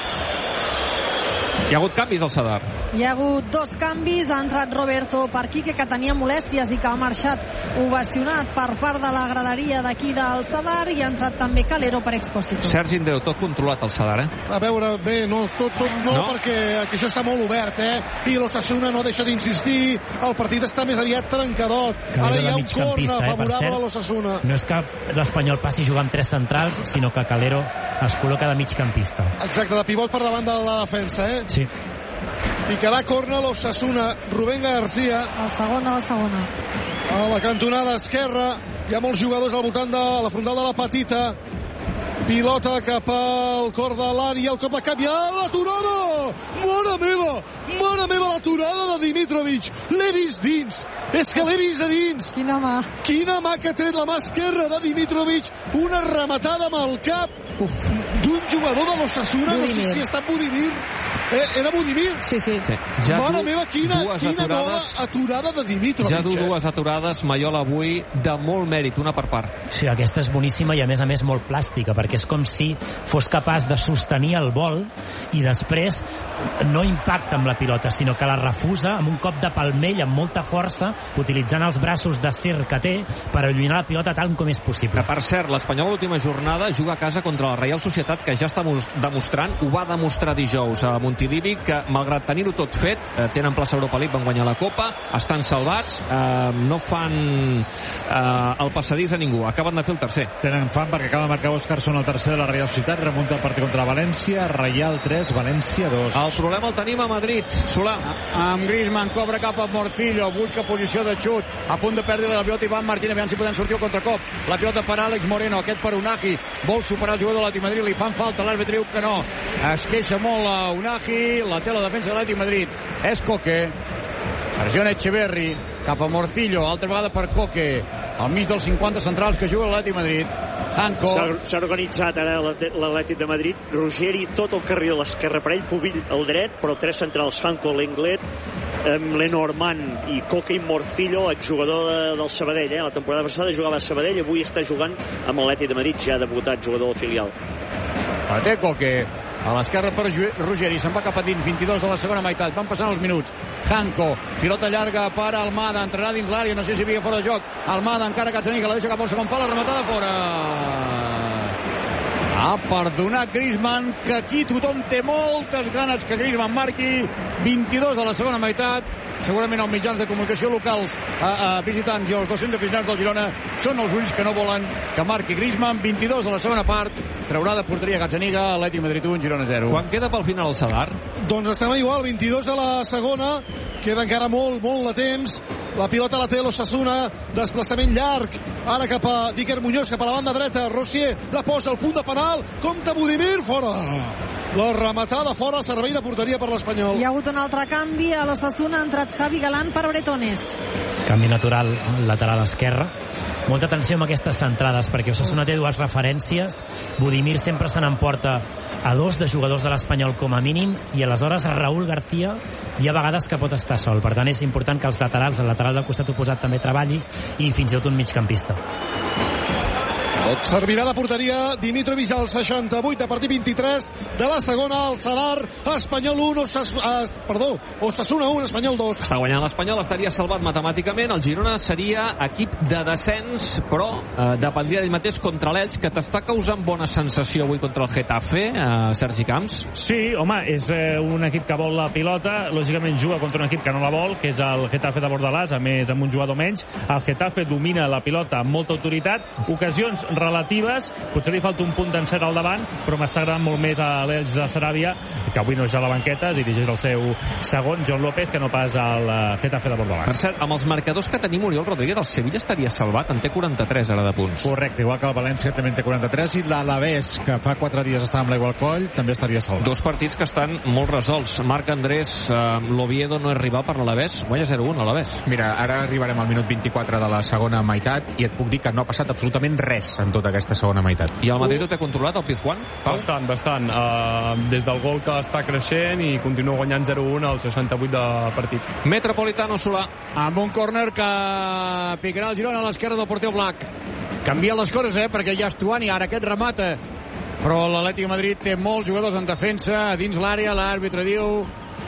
Hi ha hagut canvis al Sadar. Hi ha hagut dos canvis, ha entrat Roberto per Quique, que tenia molèsties i que ha marxat ovacionat per part de la graderia d'aquí del Sadar, i ha entrat també Calero per Expósito. Sergi Indeu, tot controlat al Sadar, eh? A veure, bé, no, tot, tot no, No? perquè aquí això està molt obert, eh? I l'Osasuna no deixa d'insistir, el partit està més aviat trencadot. Calero Ara hi de ha un migcampista, corna eh, per favorable cert. a l'Osasuna. No és que l'Espanyol passi jugant amb tres centrals, sinó que Calero es col·loca de migcampista. Exacte, de pivot per davant de la defensa, eh? Sí. I quedarà corna l'Osasuna, Rubén García. El segon de la segona. A la cantonada esquerra hi ha molts jugadors al voltant de la frontal de la petita. Pilota cap al cor de l'àrea, el cop de cap, i a l'aturada! Mare meva! Mare meva, l'aturada de Dimitrovic! L'he vist dins! És que l'he vist a dins! Quina mà! Quina mà que ha tret la mà esquerra de Dimitrovic! Una rematada amb el cap d'un jugador de l'Osasuna, no sé Budimir. si està Budimir. Eh, era Budimir? Sí, sí. Sí. Ja Mare du meva, quina, dues quina nova aturades, aturada de Dimitrovic. ja du eh? dues aturades Maiol avui de molt mèrit, una per part. Sí, aquesta és boníssima i a més a més molt plàstica, perquè és com si fos capaç de sostenir el vol i després no impacta amb la pilota, sinó que la refusa amb un cop de palmell amb molta força, utilitzant els braços d'acer que té per allunyar la pilota tant com és possible. Que, per cert, l'Espanyol a l'última jornada juga a casa contra la Reial Societat, que ja està mos- demostrant, ho va demostrar dijous a Montilivi, que malgrat tenir-ho tot fet, eh, tenen plaça Europa League, van guanyar la Copa, estan salvats, eh, no fan eh, el passadís a ningú, acaben de fer el tercer. Tenen fam perquè acaba de marcar Óscarson el tercer de la Real Societat, remunta el partit contra València, Reial tres, València dos. El problema el tenim a Madrid, Solà. Amb Griezmann, cobra cap a Morcillo, busca posició de xut, a punt de perdre la pilota Ivan Martín, aviam si podem sortir al contracop. La pilota per Àlex Moreno, aquest per Unagi, vol superar el jugador de l'Atlètic Madrid, li fan falta, l'àrbitre diu que no. Es queixa molt a Unagi, la té la defensa de l'Atlètic Madrid. És Coque, pressiona Echeverri, cap a Morcillo, altra vegada per Coque, al mig dels cinquanta centrals que juga l'Atlètic Madrid. Hanco. S'ha s'ha organitzat ara l'Atlètic de Madrid. Ruggeri, tot el carril de l'esquerra per ell, Pubill al dret, però tres centrals, Hanco, Lenglet, Lenormand i Coque i Morcillo, exjugador de, del Sabadell. Eh? La temporada passada jugava a Sabadell, avui està jugant amb l'Atlètic de Madrid, ja ha debutat, jugador del filial. La té Coque. A l'esquerra per Ruggeri, se'n va cap a dins, vint-i-dos de la segona meitat, van passant els minuts. Hanco, pilota llarga per Almada, entrenà dins l'àrea, no sé si havia fora de joc. Almada encara Catzaniga, la deixa cap al segon pal, la rematada fora. Ha perdonat Griezmann, que aquí tothom té moltes ganes que Griezmann marqui. vint-i-dos de la segona meitat. Segurament els mitjans de comunicació locals a, a visitants i els dos-cents aficionats del Girona són els ulls que no volen que marqui Griezmann. vint-i-dos de la segona part, traurà de porteria Catzaniga, Atlètic Madrid un, Girona zero. Quan queda pel final el Sadar? Doncs estem igual, vint-i-dos de la segona, queda encara molt, molt de temps. La pilota la té l'Osasuna, desplaçament llarg, ara cap a Dicker Muñoz, cap a la banda dreta, Rossier la posa al punt de penal, compta Budimir, fora! La rematada fora, servei de porteria per l'Espanyol. Hi ha hagut un altre canvi, a l'Osasuna ha entrat Javi Galán per Bretones. Canvi natural lateral esquerra. Molta atenció amb aquestes centrades, perquè Osasuna té dues referències. Budimir sempre se n'emporta a dos de jugadors de l'Espanyol com a mínim, i aleshores Raúl García hi ha vegades que pot estar sol. Per tant, és important que els laterals, el lateral del costat oposat també treballi, i fins i tot un migcampista. Servirà de porteria Dimitrovic al seixanta-vuit, a partir vint-i-tres de la segona, el Sadar, Espanyol un, Osas, eh, perdó, Osasuna un, Espanyol dos. Està guanyant l'Espanyol, estaria salvat matemàticament. El Girona seria equip de descens, però eh, dependria d'ell mateix contra l'Elx, que t'està causant bona sensació avui contra el Getafe, eh, Sergi Camps. Sí, home, és eh, un equip que vol la pilota, lògicament juga contra un equip que no la vol, que és el Getafe de Bordalàs, a més amb un jugador menys. El Getafe domina la pilota amb molta autoritat, ocasions relatives, potser li falta un punt d'encert al davant, però m'està agradant molt més a l'Elx de Saràbia, que avui no és a la banqueta, dirigeix el seu segon, John López, que no pas al Getafe de Bordalàs. Per cert, amb els marcadors que tenim, Oriol Rodríguez, el Sevilla estaria salvat, en té quaranta-tres ara de punts. Correcte, igual que el València també en té quaranta-tres, i l'Alavés, que fa quatre dies estava amb l'aigua al coll, també estaria salvat. Dos partits que estan molt resolts. Marc Andrés, eh, l'Oviedo no és rival per l'Alavés, guanya zero a un a l'Alavés. Mira, ara arribarem al minut vint-i-quatre de la segona meitat i et puc dir que no ha passat absolutament res en tota aquesta segona meitat. I el Madrid ho té controlat, el Pizjuán? Bastant, bastant. Uh, des del gol que està creixent i continua guanyant zero a un al seixanta-vuit de partit. Metropolitano Solà. Amb un córner que picarà el Girona a l'esquerra del porter Black. Canvien les coses, eh, perquè ja Stuani ara aquest remata. Però l'Atlètic de Madrid té molts jugadors en defensa, a dins l'àrea, l'àrbitre diu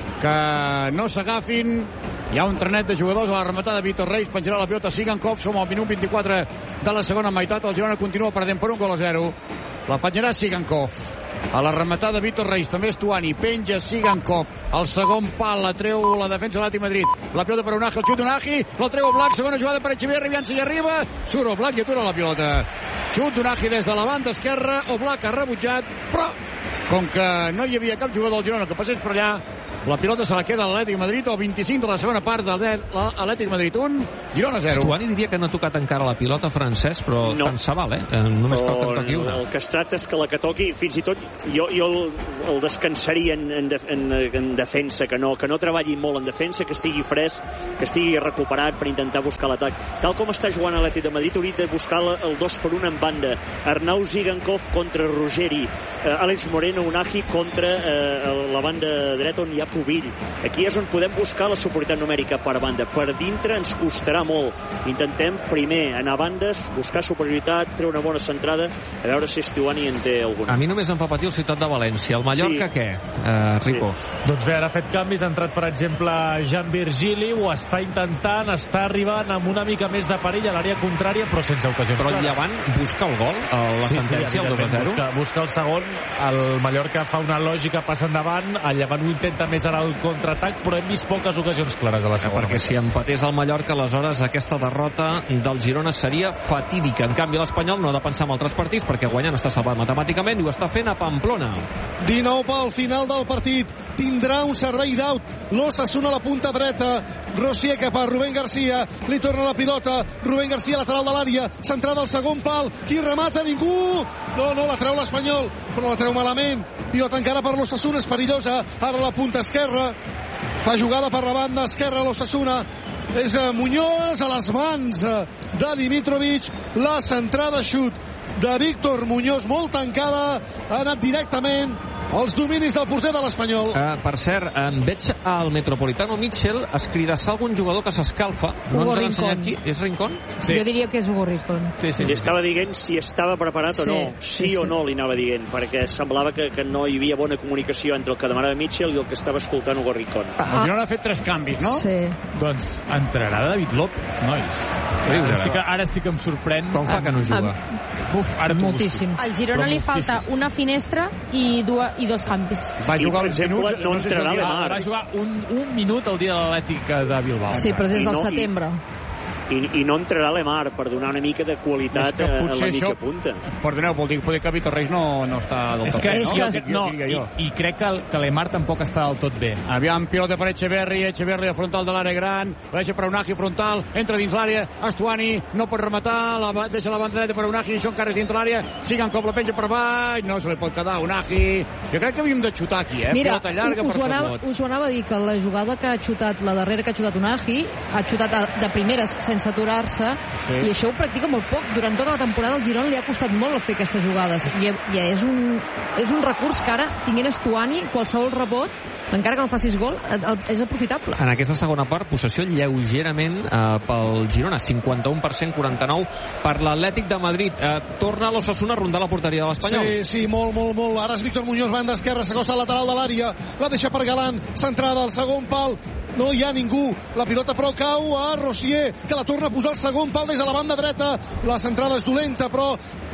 que no s'agafin. Hi ha un trenet de jugadors a la rematada de Víctor Reis, penjarà la pilota Sigankov, som al minut vint-i-quatre de la segona meitat, el Girona continua perdent per un gol a zero. La penjarà Sigankov. A la rematada Víctor Reis, també Stuani, penja Sigankov, el segon pal, la treu la defensa de l'Atlètic Madrid, la pilota per Unahi, el xut d'Unahi, la treu Black, segona jugada per Echeverri, aviam si hi arriba, surt Black i atura la pilota. Xut d'Unahi des de la banda esquerra, Black ha rebutjat, però com que no hi havia cap jugador del Girona que passés per allà, la pilota se la queda a l'Atlètic de Madrid, al vint-i-cinc de la segona part de l'Atlètic de Madrid un, Girona zero. Stuani diria que no ha tocat encara la pilota, Francesc, però no. Tant se val, eh? Només cal que en toqui una. El que es tracta és que la que toqui, fins i tot jo, jo el, el descansaria en, en, en, en defensa, que no, que no treballi molt en defensa, que estigui fresc, que estigui recuperat per intentar buscar l'atac. Tal com està jugant l'Atlètic de Madrid, hauria de buscar el dos per un en banda. Arnau Zigankov contra Ruggeri, eh, Àlex Moreno, Unahi contra eh, la banda dreta on hi ha Pubill. Aquí és on podem buscar la superioritat numèrica per banda. Per dintre ens costarà molt. Intentem primer anar a bandes, buscar superioritat, treure una bona centrada, a veure si Stuani en té alguna. A mi només em fa patir el Ciutat de València. El Mallorca, sí. Què? Uh, Rico. Sí. Doncs bé, ara ha fet canvis, ha entrat, per exemple, Jan Virgili, ho està intentant, està arribant amb una mica més de perill a l'àrea contrària, però sense ocasions. Però el Llevant busca el gol, la sí, sentència, sí, el dos a zero. Busca, busca el segon, el Mallorca fa una lògica, passa endavant, el Llevant ho intenta més ara el contraatac, però hem vist poques ocasions clares de la segona. Perquè si empatés el Mallorca, aleshores aquesta derrota del Girona seria fatídica. En canvi, l'Espanyol no ha de pensar en altres partits, perquè guanyant està salvat matemàticament i ho està fent a Pamplona. dinou pel final del partit. Tindrà un servei d'aut. L'Osasuna a la punta dreta. Rosier cap a Rubén García. Li torna la pilota. Rubén García, lateral de l'àrea. Centrada al segon pal. Qui remata? Ningú. No, no, la treu l'Espanyol, però la treu malament. Pilota encara per l'Osasuna, és perillosa. Ara la punta esquerra. Fa jugada per la banda esquerra l'Osasuna. És Muñoz a les mans de Dimitrovic. La centrada xut de Víctor Muñoz, molt tancada, ha anat directament als dominis del porter de l'Espanyol. Uh, per cert, en veig al Metropolitano Mitchell escridassar algun jugador que s'escalfa. No ens han ensenyat qui. És Rincón? Sí. Jo diria que és Hugo Rincón. Sí, sí, sí. Li estava dient si estava preparat sí, o no. Sí, sí o no li anava dient, perquè semblava que, que no hi havia bona comunicació entre el que demanava Mitchell i el que estava escoltant Hugo Rincón. Ah. El Girona ha fet tres canvis, no? Sí. Doncs entrarà David López, nois. Ara sí que, ara sí que em sorprèn. Com fa que no juga? Uf, ara moltíssim. Al Girona li falta una finestra i, dues, i dos canvis. Va jugar uns exemple, minuts, no entrarà no sé si Lemar. Va jugar un, un minut el dia de l'Atlètic de Bilbao. Sí, però des del no, setembre. I, i no entrarà Lemar per donar una mica de qualitat a, a la mitja punta. Perdoneu, vol dir que Víctor Reis no, no està del és tot que, bé, és no? que, no, jo, i, i crec que, que Lemar tampoc està del tot bé. Aviam, pilota per Echeverri, Echeverri a frontal de l'àrea gran, la deixa per Unahi frontal, entra dins l'àrea, Stuani no pot rematar, la, deixa la banda dreta per Unahi, això encara és dins l'àrea, Sigankov la penja per baix, no se li pot quedar Unahi. Jo crec que havíem de xutar aquí, eh? Mira, pilota llarga us, per anava, us ho anava a dir, que la jugada que ha xutat, la darrera que ha xutat Unahi, ha xutat de primeres sense aturar-se, sí. I això ho practica molt poc. Durant tota la temporada al Girona li ha costat molt fer aquestes jugades i, i és, un, és un recurs que ara, tinguent Stuani, qualsevol rebot, encara que no facis gol, és aprofitable. En aquesta segona part, possessió lleugerament eh, pel Girona, cinquanta-un per cent, quaranta-nou per l'Atlètic de Madrid. Eh, torna l'Osasuna a rondar la porteria de l'Espanyol. Sí, sí, molt, molt, molt. Ara és Víctor Muñoz, banda esquerra, s'acosta al lateral de l'àrea, la deixa per Galán, centrada al segon pal. No hi ha ningú, la pilota però cau a Rosier, que la torna a posar al segon pal des de la banda dreta. La centrada és dolenta, però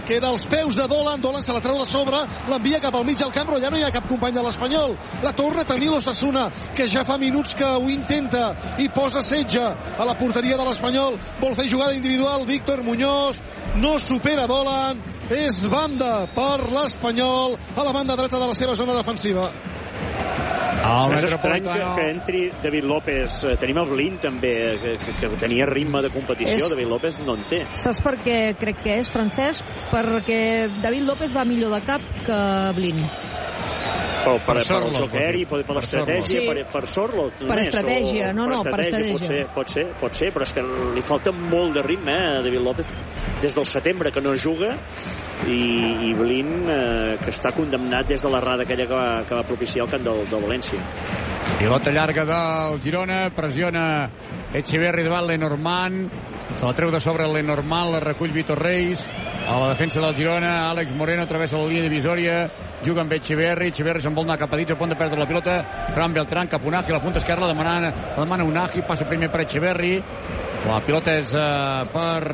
queda als peus de Dolan, Dolan se la treu de sobre, l'envia cap al mig del camp, però ja no hi ha cap company de l'Espanyol. La torna a tenir l'Osasuna, que ja fa minuts que ho intenta i posa setge a la porteria de l'Espanyol. Vol fer jugada individual Víctor Muñoz, no supera Dolan, és banda per l'Espanyol a la banda dreta de la seva zona defensiva. Oh, és estrany que, que entri David López. Tenim el Blin també, que, que, que tenia ritme de competició. És... David López no en té. Saps per què crec que és, Francesc? Perquè David López va millor de cap que Blin. Per, per, per el joc aeri, per, per l'estratègia, sí. per, per Sorlo. Per estratègia, no, no, per estratègia. Pot ser, pot ser, pot ser, però és que li falta molt de ritme, eh, a David López, des del setembre que no juga, i, i Blin, eh, que està condemnat des de l'errada aquella que va, que va propiciar el camp del, del València. Pilota llarga del Girona, pressiona Echeverri davant Lenormand, se la treu de sobre el Lenormand, la recull Vitor Reis, a la defensa del Girona, Àlex Moreno travessa la línia divisòria, juga amb Echeverri, Echeverri se'n vol anar cap a dins, a punt de perdre la pilota, Fran Beltrán cap a Unagi, a la punta esquerra, la demana, la demana Unagi, passa primer per Echeverri, la pilota és uh, per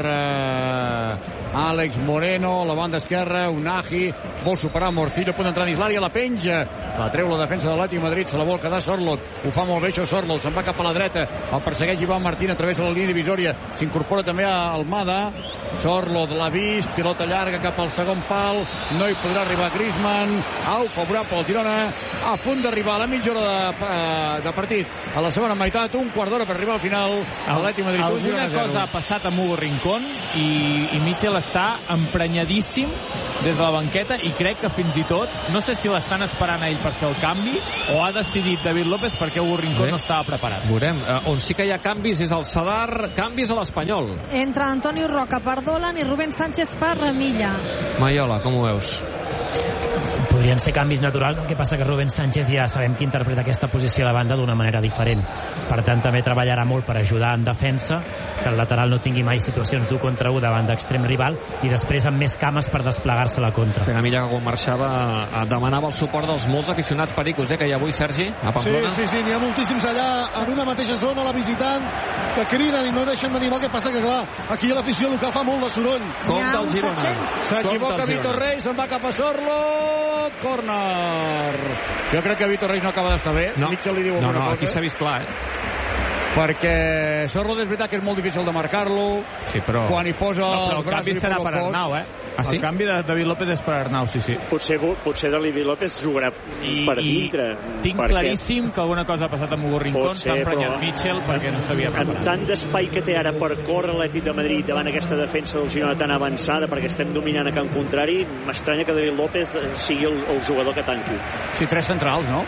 uh, Àlex Moreno, la banda esquerra, Unagi, vol superar Morcillo, a punt d'entrar dins l'àrea, la penja, la treu la defensa de l'Atlètic Madrid, se la vol quedar Sorloth, ho fa molt bé això Sorloth, se'n va cap a la dreta, el persegueix Ivan Martín, travessa la línia divisòria, s'incorpora també a Almada, Sorloth l'ha vist, pilota llarga cap al segon pal, no hi podrà arribar Griezmann, au, favorable al Girona, a punt d'arribar a la mitja hora de, de partit, a la segona meitat, un quart d'hora per arribar al final, Atlètic Madrid un, Girona zero. Alguna cosa ha passat amb Hugo Rincón i, i Mitchell està emprenyadíssim des de la banqueta i crec que fins i tot, no sé si l'estan esperant a ell per fer el canvi o ha decidit David López perquè Hugo Rincón Bé. no estava preparat. Veurem, uh, on sí que hi ha canvis és el Sadar, canvis a l'Espanyol. Entra Antonio Roca per Dolan i Rubén Sánchez per Milla. Maiola, com ho veus? Podrien ser canvis naturals, el que passa que Rubén Sánchez ja sabem que interpreta aquesta posició a la banda d'una manera diferent. Per tant, també treballarà molt per ajudar en defensa, que el lateral no tingui mai situacions d'un contra un davant d'extrem rival i després amb més cames per desplegar-se a la contra. Penamilla, que quan marxava demanava el suport dels molts aficionats pericos, eh, que hi ha avui, Sergi, a Pamplona. Sí, sí, sí, n'hi ha moltíssims allà en una mateixa zona, la visitant, que criden i no deixen d'animar. El que passa que, clar, aquí a l'afició local fa molt de soroll. Com del Girona. S'equivoca Vitor Reis, se'n va cap a Sorloth, córner. Jo crec que Vitor Reis no acaba d'estar bé. No, Mitchell li diu no, no, cosa. Aquí s'ha vist clar, eh? Perquè Sorloth és veritat que és molt difícil de marcar-lo. Sí, però... Quan hi posa no, el, el canvi serà per Arnau, eh? Ah, sí? El canvi de David López és per Arnau, sí, sí. Potser, potser David López jugarà I, per dintre. I tinc perquè... claríssim que alguna cosa ha passat amb Hugo Rincón, s'ha emprenyat però... Mitchell perquè no sabia preparat. Amb tant d'espai que té ara per córrer l'Atlètic de Madrid davant aquesta defensa del Girona tan avançada, perquè estem dominant a camp contrari, m'estranya que David López sigui el, el jugador que tanqui. Sí, tres centrals, no?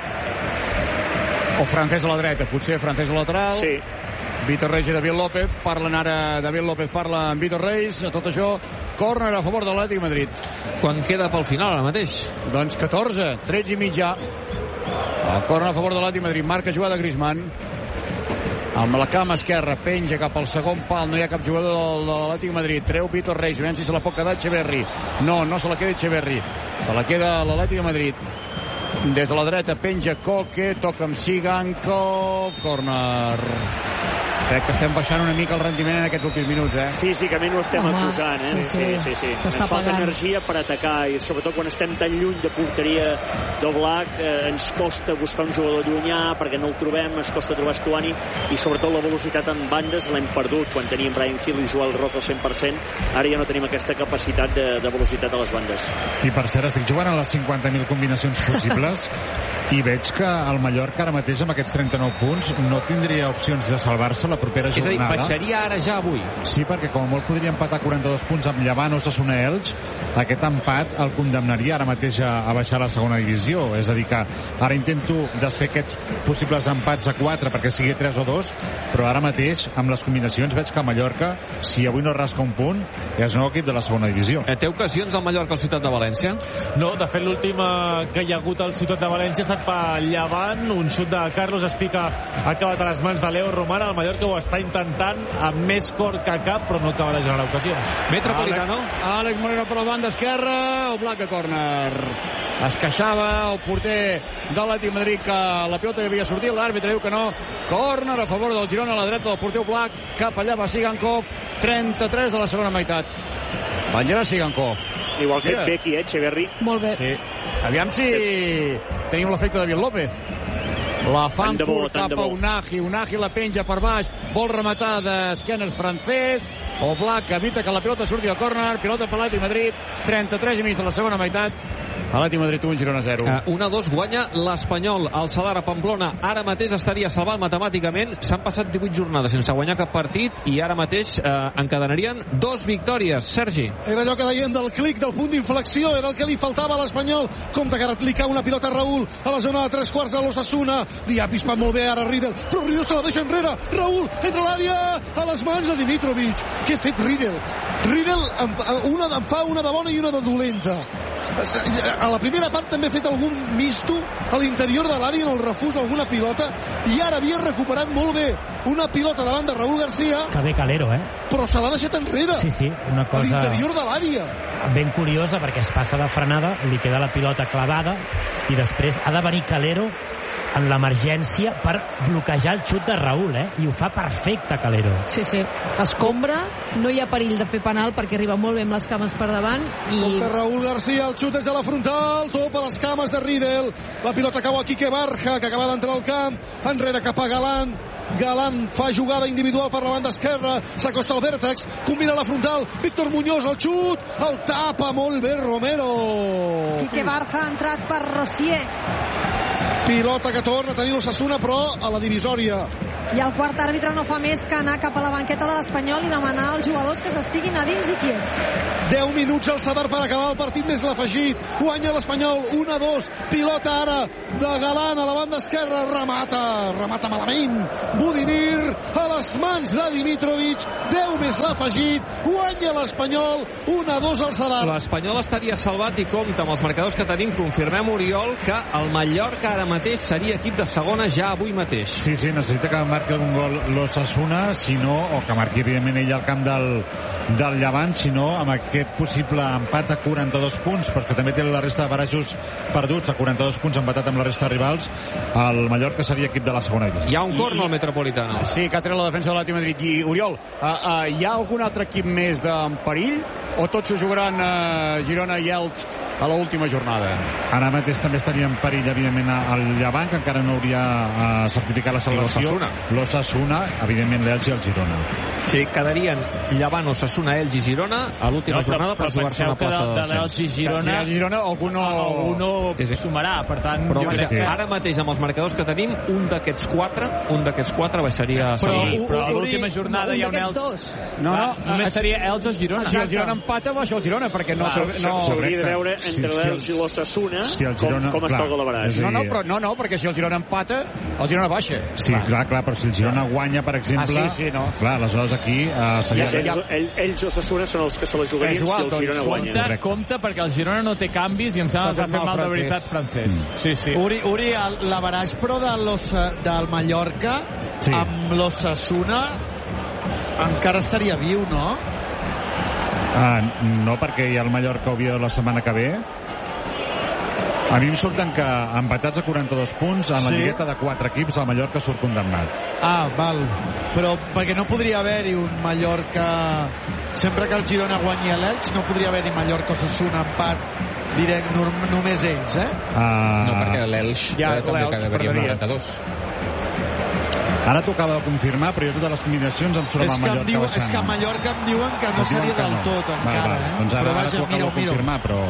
O Francés a la dreta, potser Francés a lateral. Sí. Vitor Reis i David López, parlen ara, David López parla amb Vitor Reis, a tot això, córner a favor de l'Atlètic Madrid. Quan queda pel final ara mateix? Doncs catorze, tretze i mitjà. El córner a favor de l'Atlètic Madrid, marca jugada Griezmann. Amb la cama esquerra, penja cap al segon pal, no hi ha cap jugador de l'Atlètic Madrid, treu Vitor Reis, veurem si se la pot quedar Echeverri. No, no se la queda Echeverri, se la queda l'Atlètic de Madrid. Des de la dreta penja Koke, toca amb Sigankov, córner. Crec que estem baixant una mica el rendiment en aquests últims minuts, eh? Físicament ho estem Home, acusant, eh? Sí, sí, sí, sí. sí. Ens falta pagant. energia per atacar i sobretot quan estem tan lluny de porteria d'Oblak, eh, ens costa buscar un jugador llunyà perquè no el trobem, ens costa trobar Stuani i sobretot la velocitat en bandes l'hem perdut quan teníem Bryan Gil i Joel Roca al cent per cent. Ara ja no tenim aquesta capacitat de, de velocitat a les bandes. I per cert, estic jugant a les cinquanta mil combinacions possibles i veig que el Mallorca ara mateix amb aquests trenta-nou punts no tindria opcions de salvar-se la propera jornada. És a dir, baixaria ara ja avui. Sí, perquè com a molt podria empatar quaranta-dos punts amb Llevant o Osasuna Elx, aquest empat el condemnaria ara mateix a, a baixar a la segona divisió. És a dir que ara intento desfer aquests possibles empats a quatre perquè sigui tres o dos, però ara mateix amb les combinacions veig que a Mallorca, si avui no rasca un punt, és nou equip de la segona divisió. Té ocasions al Mallorca al Ciutat de València? No, de fet l'última que hi ha hagut al Ciutat de València ha estat per Llevant, un xut de Carlos Espica ha acabat a les mans de Leo Román. El Mallorca ho està intentant amb més cor que cap, però no acaba de generar ocasions. Metropolitano. Àlex, Àlex Moreno per la banda esquerra, Oblak a córner. Es queixava el porter de l'Atlètic Madrid que la pilota havia sortit, l'àrbitre diu que no. Córner a favor del Girona a la dreta del porter Oblak, cap allà va Sigankov, trenta-tres de la segona meitat. Vengerà Sigankov. I ho ha fet bé aquí, eh, Echeverri. Molt bé. Sí. Aviam si tenim l'efecte de David López. La fan curt cap a Unagi. Unagi la penja per baix. Vol rematar d'esquena el francès. Oblak evita que la pilota surti al córner. Pilota per l'Atlètic Madrid. trenta-tres i mig de la segona meitat. Atlètic Madrid un, Girona zero. Uh, un a dos guanya l'Espanyol. El Sadar a Pamplona ara mateix estaria salvat matemàticament. S'han passat divuit jornades sense guanyar cap partit i ara mateix uh, encadenarien dos victòries. Sergi. Era allò que deien del clic, del punt d'inflexió. Era el que li faltava a l'Espanyol. Compte que ara li cau una pilota a Raúl a la zona de tres quarts de l'Osasuna. Li ha pispat molt bé ara Riedel, però Riedel se la deixa enrere. Raúl entra a l'àrea a les mans de Dimitrovic. Què ha fet Riedel? Riedel una, en fa una de bona i una de dolenta. A la primera part també ha fet algun misto a l'interior de l'àrea en el refús d'alguna pilota i ara havia recuperat molt bé una pilota davant de Raúl García. Que bé Calero, eh? Però se l'ha deixat enrere. Sí, sí, una cosa... A l'interior de l'àrea. Ben curiosa perquè es passa de frenada, li queda la pilota clavada i després ha de venir Calero en l'emergència per bloquejar el xut de Raúl, eh? I ho fa perfecte, Calero. Sí, sí. Escombra, no hi ha perill de fer penal perquè arriba molt bé amb les cames per davant i... Compte Raúl García, el xut des de la frontal, topa les cames de Riedel, la pilota cau a Quique Barja, que acaba d'entrar al camp, enrere cap a Galán, Galán fa jugada individual per la banda esquerra, s'acosta al vèrtex, combina la frontal, Víctor Muñoz, el xut, el tapa molt bé Romero. Quique Barja ha entrat per Rossier. Pilota que torna a tenir l'Osasuna, però a la divisòria. I el quart àrbitre no fa més que anar cap a la banqueta de l'Espanyol i demanar als jugadors que s'estiguin a dins i quiets. deu minuts al Sadar per acabar el partit més l'afegit. Guanya l'Espanyol, un a dos. Pilota ara de Galán a la banda esquerra. Remata, remata malament. Budimir a les mans de Dimitrovic. deu més l'afegit. Guanya l'Espanyol, un a dos al Sadar. L'Espanyol estaria salvat i compta amb els marcadors que tenim. Confirmem, Oriol, que el Mallorca ara mateix seria equip de segona ja avui mateix. Sí, sí, necessita que marqui algun gol l'Osasuna, si no, o que marqui evidentment ell al camp del, del Llevant, si no, amb aquest possible empat a quaranta-dos punts, però que també té la resta de barajos perduts, a quaranta-dos punts empatat amb la resta de rivals, el Mallorca seria equip de la segona divisió. Hi ha un corno al Metropolitano. Sí, que ha tret la defensa de l'Atlètic Madrid. I Oriol, uh, uh, hi ha algun altre equip més en perill o tots s'ho jugaran uh, Girona i Elx a l'última jornada? Ara mateix també estaria en perill, evidentment, el Llevant, que encara no hauria uh, certificat la salvació. L'Osasuna, evidentment, l'Elx i el Girona. Sí, quedarien Llevant, Osasuna, Elx i Girona a l'última no, jornada per jugar-se una plaça de, de l'Elx i Girona, de Girona algú no, algú no sí, sí. sumarà, per tant però jo vaja, crec que... ara mateix amb els marcadors que tenim un d'aquests quatre un d'aquests quatre baixaria però, sí, però a l'última jornada hi ha un Elx no, no, només seria Elx o Girona. Si el Girona empata baixa el Girona perquè no s'hauria de veure entre l'Elx i l'Osasuna com està el golabaràs. No, no, però no, no, perquè si el Girona empata el Girona baixa. Sí, clar, clar, però si el Girona guanya, per exemple, ah, sí, sí, no. clar, aleshores aquí uh, seria... Ja, ells, ells o Osasuna són els que se la jugarien si el Girona guanya. Compte, compte, perquè el Girona no té canvis i em sembla que ha fet mal de veritat francès. Mm. Sí, sí. Uri, Uri l'averaix, però de del Mallorca sí. amb l'Osasuna encara estaria viu, no? Uh, no, perquè hi ha el Mallorca Oviedo la setmana que ve. A mi em surten que empatats a quaranta-dos punts en la sí. lligueta de quatre equips el Mallorca surt condemnat. Ah, val. Però perquè no podria haver-hi un Mallorca... Sempre que el Girona guanyi l'Elx no podria haver-hi Mallorca-Osasuna empat direct, només ells, eh? Uh... No, perquè l'Elx ja, també quedaria noranta-dos. Ara t'ho acaba de confirmar, però jo totes les combinacions em surt amb el Mallorca diu, és que a Mallorca em diuen que no, no seria del no. tot encara, va, va. eh? Doncs ara, però vaja, ara t'ho acabo de confirmar, però...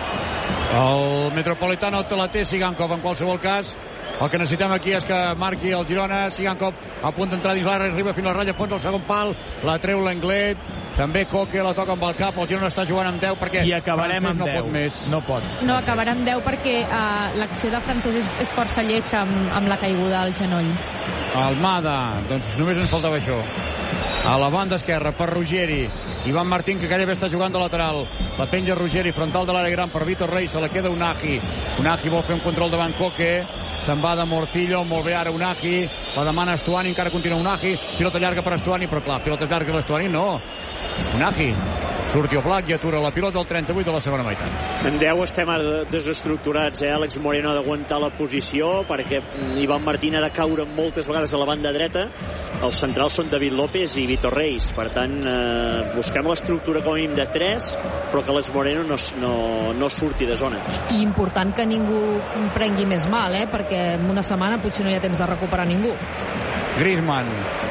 El Metropolitano te la té Sigankov en qualsevol cas. El que necessitem aquí és que marqui el Girona. Sigankov a punt d'entrar dins l'àrea, arriba fins a la ratlla fons al segon pal, la treu l'Englet, també Coque la toca amb el cap. El Girona està jugant amb deu perquè i acabarem amb no deu. Pot més. No pot. No, acabarà amb deu perquè uh, l'acció de francès és, és força lletja amb, amb la caiguda al genoll. Almada, doncs només ens faltava això. A la banda esquerra per Ruggeri, Ivan Martín, que gairebé està jugant de lateral, la penja Ruggeri, frontal de l'àrea gran per Vitor Rey, se la queda Unagi. Unagi vol fer un control davant Coque, se'n va de Morcillo, molt bé ara Unagi, la demana Estuani, encara continua Unagi, pilota llarga per Estuani, però clar, pilota llarga per Estuani no. Unagi Surti Oblak i atura la pilota al trenta-vuit de la segona meitat. En deu estem ara desestructurats, eh? Àlex Moreno ha d'aguantar la posició perquè Ivan Martín ha de caure moltes vegades a la banda dreta. Els centrals són David López i Vitor Reis. Per tant, eh, busquem l'estructura com a mínim de tres, però que Àlex Moreno no, no, no surti de zona. I important que ningú prengui més mal, eh? Perquè en una setmana potser no hi ha temps de recuperar ningú. Griezmann.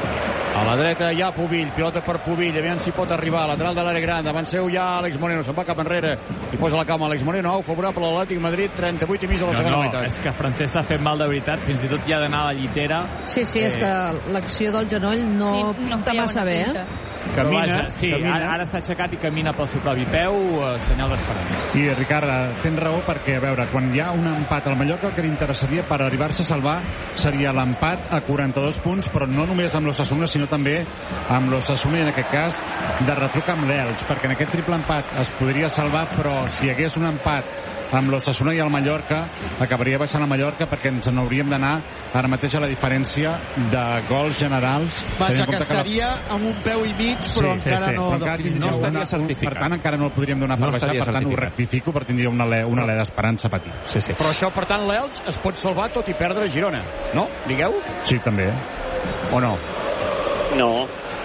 A la dreta hi ha Pubill, pilota per Pubill, aviam si pot arribar, lateral de l'àrea gran, davant seu hi ha Àlex Moreno, se'n va cap enrere i posa la cama Àlex Moreno, au, favorable a l'Atlètic Madrid, trenta-vuit i mig de la no, segona no, meitat. És que Francesc s'ha fet mal de veritat, fins i tot hi ha d'anar a la llitera. Sí, sí, eh... és que l'acció del genoll no, sí, no està massa bé, eh? Camina, vaja, sí, camina. Ara, ara està aixecat i camina pel seu propi peu, eh, senyal d'esperança. I Ricard, tens raó perquè, a veure, quan hi ha un empat al Mallorca, el que li interessaria per arribar-se a salvar seria l'empat a quaranta-dos punts, però no només amb l'Osasuna, sinó també amb l'Osasuna i en aquest cas de retruc amb l'Elx, perquè en aquest triple empat es podria salvar, però si hi hagués un empat amb l'Osasuna i el Mallorca acabaria baixant el Mallorca perquè ens n'hauríem d'anar ara mateix a la diferència de gols generals. Vaja, que estaria la... amb un peu i mig, però sí, encara sí, sí. no, però encara no estaria una, certificat. Per tant, encara no el podríem donar per no baixar, per tant ho rectifico, per tindria una alè, una alè d'esperança petit. Sí, sí. Però això, per tant, l'Elx es pot salvar tot i perdre Girona, no? Digueu? Sí, també. O no? No.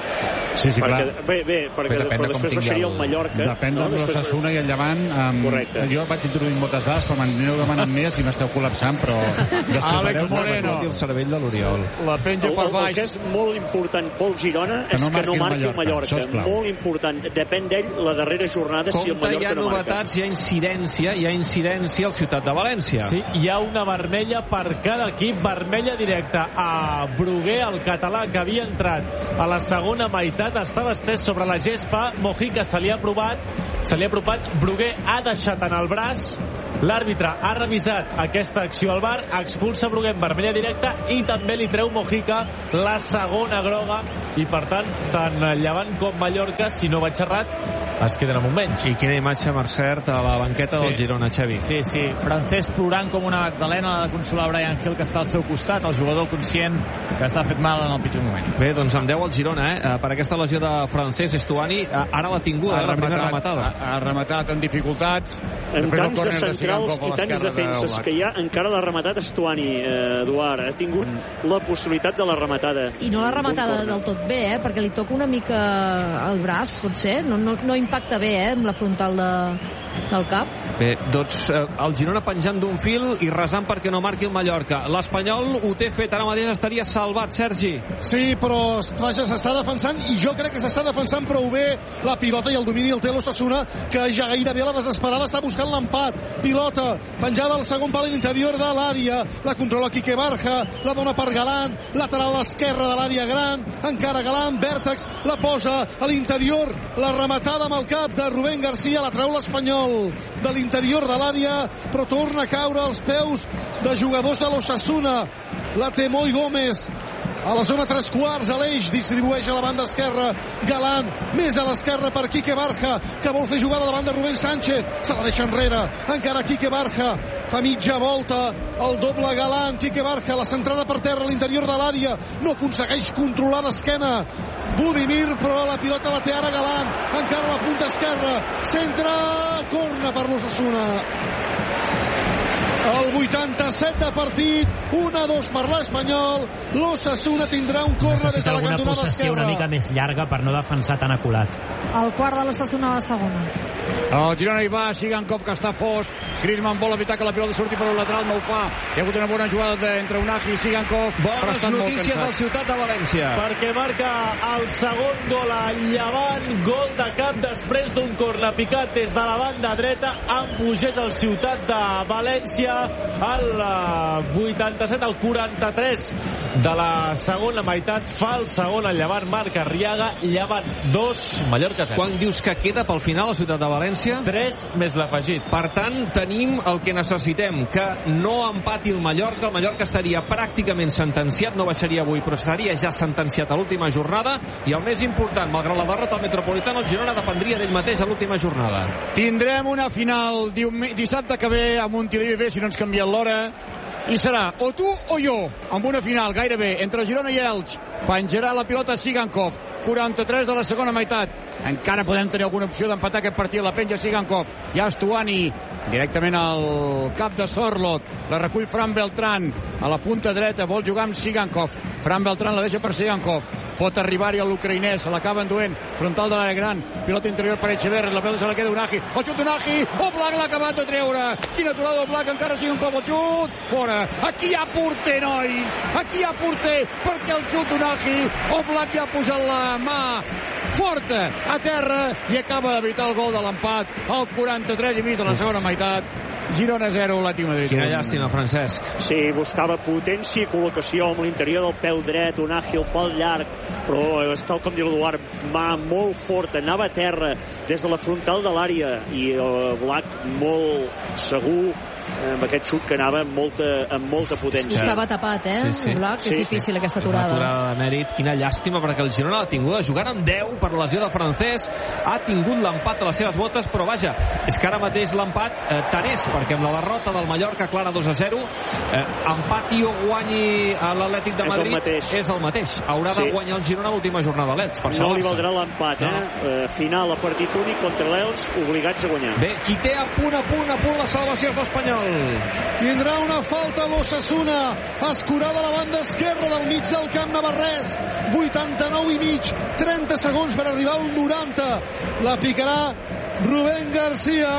Sí, sí, perquè, clar. Bé, bé, perquè però però després baixaria el Mallorca. Depèn no? de l'Osasuna i el Llevant. Um, Correcte. Jo vaig introduint moltes dades, però m'aneu demanant més i m'esteu col·lapsant, però després Àlex Moreno. El cervell de l'Oriol. La penja per baix. El que és molt important pel Girona és que no marqui el Mallorca. Molt important. Depèn d'ell la darrera jornada si el Mallorca no marca. Hi ha novetats, hi ha incidència, hi ha incidència al Ciutat de València. Sí, hi ha una vermella per cada equip, vermella directa a Bruguer, el català que havia entrat a la segona meitat, estava estès sobre la gespa, Mojica se li ha provat, se li ha apropat, Bruguer ha deixat en el braç, l'àrbitre ha revisat aquesta acció al bar, expulsa Bruguer en vermella directa i també li treu Mojica la segona groga i per tant, tant Llevant com Mallorca, si no vaig errat, es queden amb un menys. I quina imatge, Mercert, a la banqueta sí. del Girona, Xavi. Sí, sí, Francesc plorant com una Magdalena de consolar Brian Hill, que està al seu costat, el jugador conscient que s'ha fet mal en el pitjor moment. Bé, doncs amb deu el Girona, eh? Per aquesta lesió de Francesc Estuani, ara l'ha tingut, ha, la primera rematada. Ha, ha rematat amb dificultats. En tants de centrals i tants defenses de que hi ha, encara l'ha rematat Estuani, eh, Eduard. Ha tingut la possibilitat de la rematada. I no la rematada del tot bé, eh? Perquè li toca una mica al braç, potser. No, no, no impacta bé, eh? Amb la frontal de, del cap. Bé, doncs eh, el Girona penjant d'un fil i resant perquè no marqui el Mallorca. L'Espanyol ho té fet, ara mateix estaria salvat, Sergi. Sí, però vaja, s'està defensant i jo crec que s'està defensant prou bé la pilota i el domini el té l'Osasuna, que ja gairebé a la desesperada està buscant l'empat. Pilota penjada al segon pal a l'interior de l'àrea, la controla Quique Barja, la dona per Galán, lateral a l'esquerra de l'àrea gran, encara Galán, vèrtex, la posa a l'interior, la rematada amb el cap de Rubén García, la treu l'Espanyol de l'interior de l'àrea, però torna a caure als peus de jugadors de l'Osasuna. La té Moi Gómez a la zona tres quarts, a l'eix, distribueix a la banda esquerra Galán, més a l'esquerra per Quique Barja, que vol fer jugada davant de Rubén Sánchez, se la deixa enrere, encara Quique Barja, fa mitja volta, el doble Galán, Quique Barja, la centrada per terra a l'interior de l'àrea, no aconsegueix controlar d'esquena Budimir, però la pilota la té ara Galán, encara a la punta esquerra, centre, corna per l'Osasuna. El vuitanta-set de partit, un a dos per l'Espanyol. L'Osasuna tindrà un córner des de la cantonada esquerra. Una mica més llarga per no defensar tan aculat. El quart de l'Osasuna a la segona. El Girona hi va, Sigankov, que està fos. Griezmann vol evitar que la pilota surti per un lateral, no ho fa. Hi ha hagut una bona jugada entre Unagi i Sigankov. Bones notícies del Ciutat de València. Perquè marca el segon gol a Llevant, gol de cap després d'un corner picat des de la banda dreta, embogeix el Ciutat de València al vuitanta-set, al quaranta-tres de la segona meitat, fa el segon al Llevant, marca Arriaga, Llevant dos, Mallorca zero. Quan dius que queda pel final la Ciutat de València? tres més l'afegit. Per tant, tenim el que necessitem, que no empati el Mallorca. El Mallorca estaria pràcticament sentenciat, no baixaria avui, però estaria ja sentenciat a l'última jornada, i el més important, malgrat la derrota al Metropolitano, el Girona dependria d'ell mateix a l'última jornada. Tindrem una final dissabte que ve a Montilivi, si no ens canvien l'hora, i serà o tu o jo, amb una final gairebé entre Girona i Elx. Penjarà la pilota Sigankov, quaranta-tres de la segona meitat. Encara podem tenir alguna opció d'empatar aquest partit. La penja Sigankov. Ja Stuani directament al cap de Sorloth. La recull Fran Beltran a la punta dreta. Vol jugar amb Sigankov. Fran Beltran la deixa per Sigankov. Pot arribar-hi a l'ucraïnès, se l'acaba enduent, frontal de l'àrea gran, pilota interior per Echeverri, la pelota se la queda Unagi, el xut Unagi, Oblak l'ha acabat de treure, quina aturada Oblak, encara sigui un cop el xut, fora, aquí hi ha porter, nois, aquí hi ha porter, perquè el xut Unagi, Oblak ja ha posat la mà forta a terra i acaba d'evitar el gol de l'empat al quaranta-tres i mig de la segona meitat. Girona zero, Atlètic Madrid. Quina llàstima, Francesc. Sí, buscava potència i col·locació amb l'interior del peu dret, un àgil pel llarg, però és tal com diu l'Eduard, mà molt forta, anava a terra des de la frontal de l'àrea i el Black molt segur amb aquest xut que anava amb molta, amb molta potència. Estava tapat, eh? Sí, sí. Black, sí, és difícil sí. aquesta Una aturada. aturada de mèrit, quina llàstima, perquè el Girona l'ha tinguda jugant amb deu per lesió de Francès, ha tingut l'empat a les seves botes, però vaja, és que ara mateix l'empat eh, tant és, perquè amb la derrota del Mallorca clara dos a zero, eh, empati o guanyi a l'Atlètic de Madrid és el mateix, és el mateix. Haurà sí. de guanyar el Girona l'última jornada a l'Elx. No li valdrà l'empat, eh? No. eh? Final a partit únic contra l'Elx, obligats a guanyar. Bé, qui té a punt, a punt, a punt la salvació és l'Espanyol. Tindrà una falta l'Osasuna, escurada a la banda esquerra del mig del camp navarrès, vuitanta-nou i mig, trenta segons per arribar al noranta, la picarà Rubén García,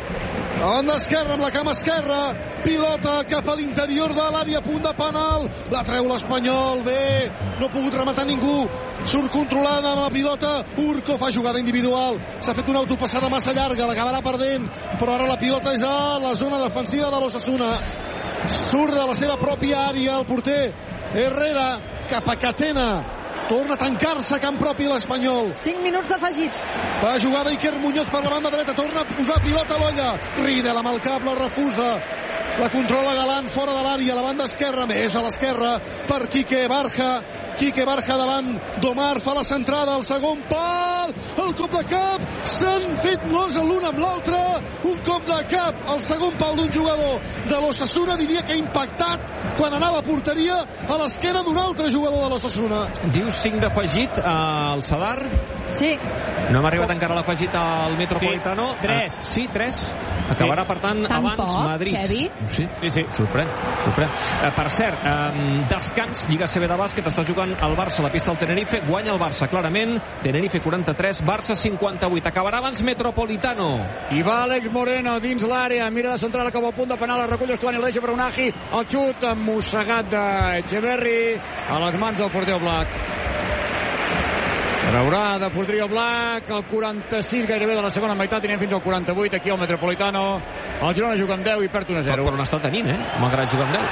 a banda esquerra amb la cama esquerra, pilota cap a l'interior de l'àrea, punt de penal, la treu l'Espanyol, bé, no ha pogut rematar ningú, surt controlada amb la pilota, Urco fa jugada individual, s'ha fet una autopassada massa llarga, l'acabarà perdent, però ara la pilota és a la zona defensiva de l'Osasuna, surt de la seva pròpia àrea el porter Herrera cap a Catena, torna a tancar-se a camp propi l'Espanyol. cinc minuts d'afegit. Fa jugada Iker Muñoz per la banda dreta, torna a posar pilota a l'olla, Riedel amb el cap, la refusa, la controla Galán fora de l'àrea, la banda esquerra, més a l'esquerra per Quique Barja, Quique Barja davant d'Omar, fa la centrada, el segon pal, el cop de cap, s'han fet nosa l'un amb l'altre, un cop de cap, el segon pal d'un jugador de l'Osasuna, diria que ha impactat quan anava a porteria a l'esquena d'un altre jugador de l'Osasuna. Dius cinc d'afegit al Sadar? Sí. No hem arribat encara a l'afegit al Metropolitano. Sí, tres. Uh, sí, tres. Acabarà, per tant, Tan abans poc, Madrid. Xevi? Sí, sí, sí. Sorprèn, sorprèn. Uh, per cert, um, descans, Lliga C B de bàsquet, està jugant el Barça a la pista del Tenerife, guanya el Barça, clarament. Tenerife quaranta-tres, Barça cinquanta-vuit. Acabarà abans Metropolitano. I va Àlex Moreno dins l'àrea, mira de central, acaba a punt de penal, la recull Estuani, el deixa per Unagi, el xut mossegat d'Echeverri a les mans del porter Oblak. Traurà de porteria Oblak al quaranta-sis gairebé de la segona meitat, i anem fins al quaranta-vuit aquí al Metropolitano. El Girona juga amb deu i perd un a zero. Però no està tenint, eh? Malgrat jugar amb deu.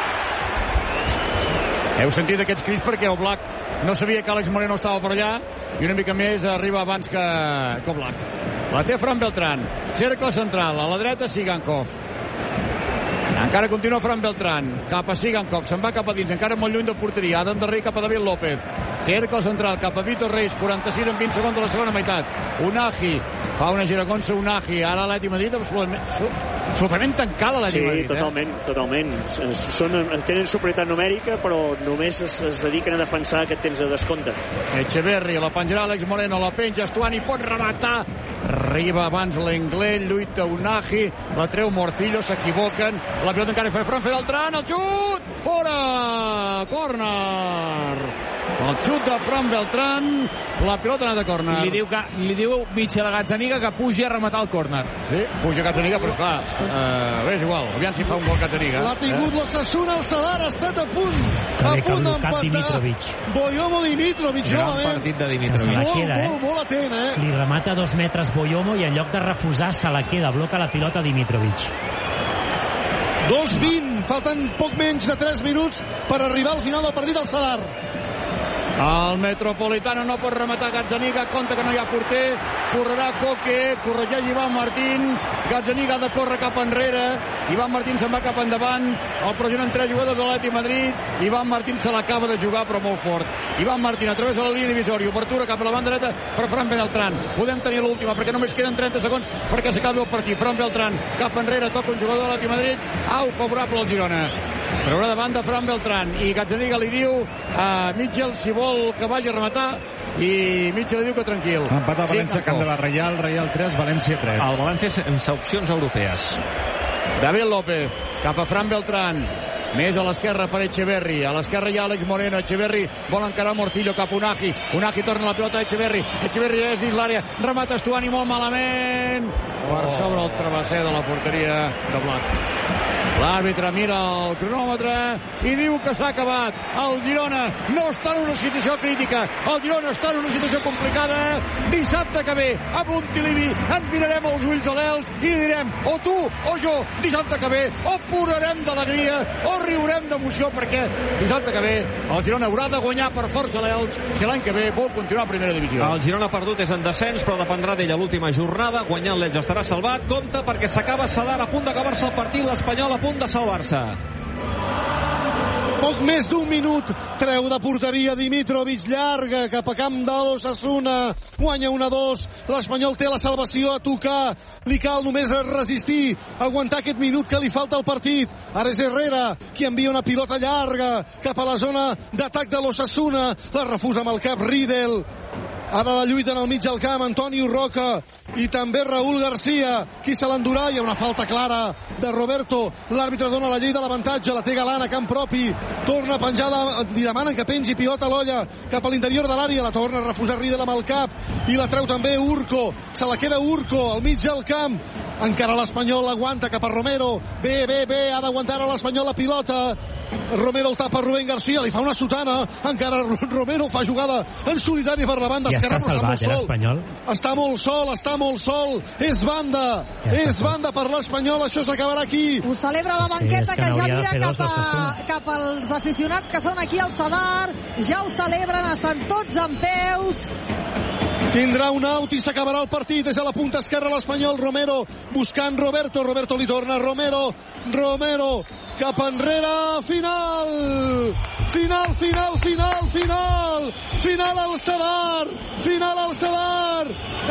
Heu sentit aquests crits perquè Oblak no sabia que Àlex Moreno estava per allà i una mica més arriba abans que, que Oblak. La té Fran Beltran, cercle central, a la dreta Sigankov. Encara continua Fran Beltran, cap a Sigankov, se'n va cap a dins, encara molt lluny de porteria, ha d'endarrer cap a David López, cercle central, cap a Vítor Reis, quaranta-sis en vint segons de la segona meitat, Unagi, fa una giragonsa Unagi, ara l'Atlètic Madrid absolutament, absolutament tancada l'Atlètic sí, Madrid. Sí, totalment, eh? totalment. Són, tenen superioritat numèrica, però només es, es dediquen a defensar aquest temps de descompte. Echeverri, la penjarà Àlex Moreno, la penja Estuani, pot rematar, arriba abans l'Englell, lluita Unagi, la treu Morcillo, s'equivoquen, la pilota encara per Fran Beltran, el xut, fora, córner, el xut de Fran Beltran, la pilota anat a córner. Li diu, que, li diu Michel Gazzaniga que pugi a rematar el córner. Sí, puja Gazzaniga, però esclar, uh, bé, és igual, aviam si fa un gol Gazzaniga. L'ha tingut eh? l'Osasuna, el Sadar ha estat a punt, a punt d'empatar. Boyomo Dimitrovic, gran novament. partit de Dimitrovic. Molt, queda, eh? molt, molt atent, eh? Li remata dos metres Boyomo i en lloc de refusar se la queda, bloca la pilota Dimitrovic. dos vint, falten poc menys de tres minuts per arribar al final del partit del Sadar. El Metropolitano no pot rematar Gazzaniga, compta que no hi ha porter, correrà Coque, corregeix Ivan Martín, Gazzaniga ha de córrer cap enrere, Ivan Martín se'n va cap endavant, el pressionen tres jugadors de l'Atlètic Madrid, Ivan Martín se l'acaba de jugar però molt fort. Ivan Martín a través de la línia divisòria, obertura cap a la banda dreta per Fran Beltran, podem tenir l'última perquè només queden trenta segons perquè s'acabi el partit. Fran Beltran cap enrere, toca un jugador de l'Atlètic Madrid, au, favorable al Girona. Traurà de banda Fran Beltrán i Gazzaniga li diu a Mitchell si vol que vagi a rematar i Mitchell li diu que tranquil. Empat a València, sí, camp de la Reial, Reial tres, València tres. El València sense opcions europees. David López cap a Fran Beltrán, més a l'esquerra per Echeverri, a l'esquerra hi ha Àlex Moreno. Echeverri vol encarar Morcillo cap a Unagi, Unagi torna la pilota a Echeverri, Echeverri és dins l'àrea, remata Estuani molt malament per sobre el travesser de la porteria de Blanc. L'àrbitre mira el cronòmetre i diu que s'ha acabat. El Girona no està en una situació crítica, el Girona està en una situació complicada. Dissabte que ve a Montilivi ens mirarem els ulls a l'Elx i direm o tu o jo, dissabte que ve o plorarem d'alegria o riurem d'emoció, perquè dissabte que ve el Girona haurà de guanyar per força l'Elx si l'any que ve vol continuar a primera divisió. El Girona perdut és en descens, però dependrà d'ell a l'última jornada. Guanyant l'Elx estarà salvat. Compte perquè s'acaba Sadar, a punt d'acabar-se el partit, l'Espanyol a punt de salvar-se. Poc més d'un minut, treu de porteria Dimitrovic, llarga cap a camp de l'Osasuna, guanya un a dos, l'Espanyol té la salvació a tocar, li cal només resistir, aguantar aquest minut que li falta al partit. Ara és Herrera qui envia una pilota llarga cap a la zona d'atac de l'Osasuna, la refusa amb el cap Riedel. Ara la lluita en el mig del camp, Antonio Roca i també Raúl García, qui se l'endurà. Hi ha una falta clara de Roberto, l'àrbitre dona la llei de l'avantatge, la té Galán a camp propi, torna penjada, li demanen que pengi pilota a l'olla cap a l'interior de l'àrea, la torna a refusar Riedel amb el cap i la treu també Urco, se la queda Urco al mig del camp, encara l'Espanyol aguanta cap a Romero, bé, bé, bé, ha d'aguantar a l'Espanyol la pilota. Romero el tapa Rubén García, li fa una sotana, encara Romero fa jugada en solitari per la banda ja esquerra, està salvat, està molt sol. Està molt sol, està molt sol, és banda, ja és banda per l'Espanyol, això s'acabarà aquí. Ho celebra la banqueta, sí, que, que ja mira cap, a, cap als aficionats que són aquí al Sadar, ja ho celebren, estan tots en peus. Tindrà un out i s'acabarà el partit. Des de la punta esquerra l'Espanyol, Romero buscant Roberto, Roberto li torna Romero, Romero cap enrere, final final, final, final final final al Sadar, final al Sadar.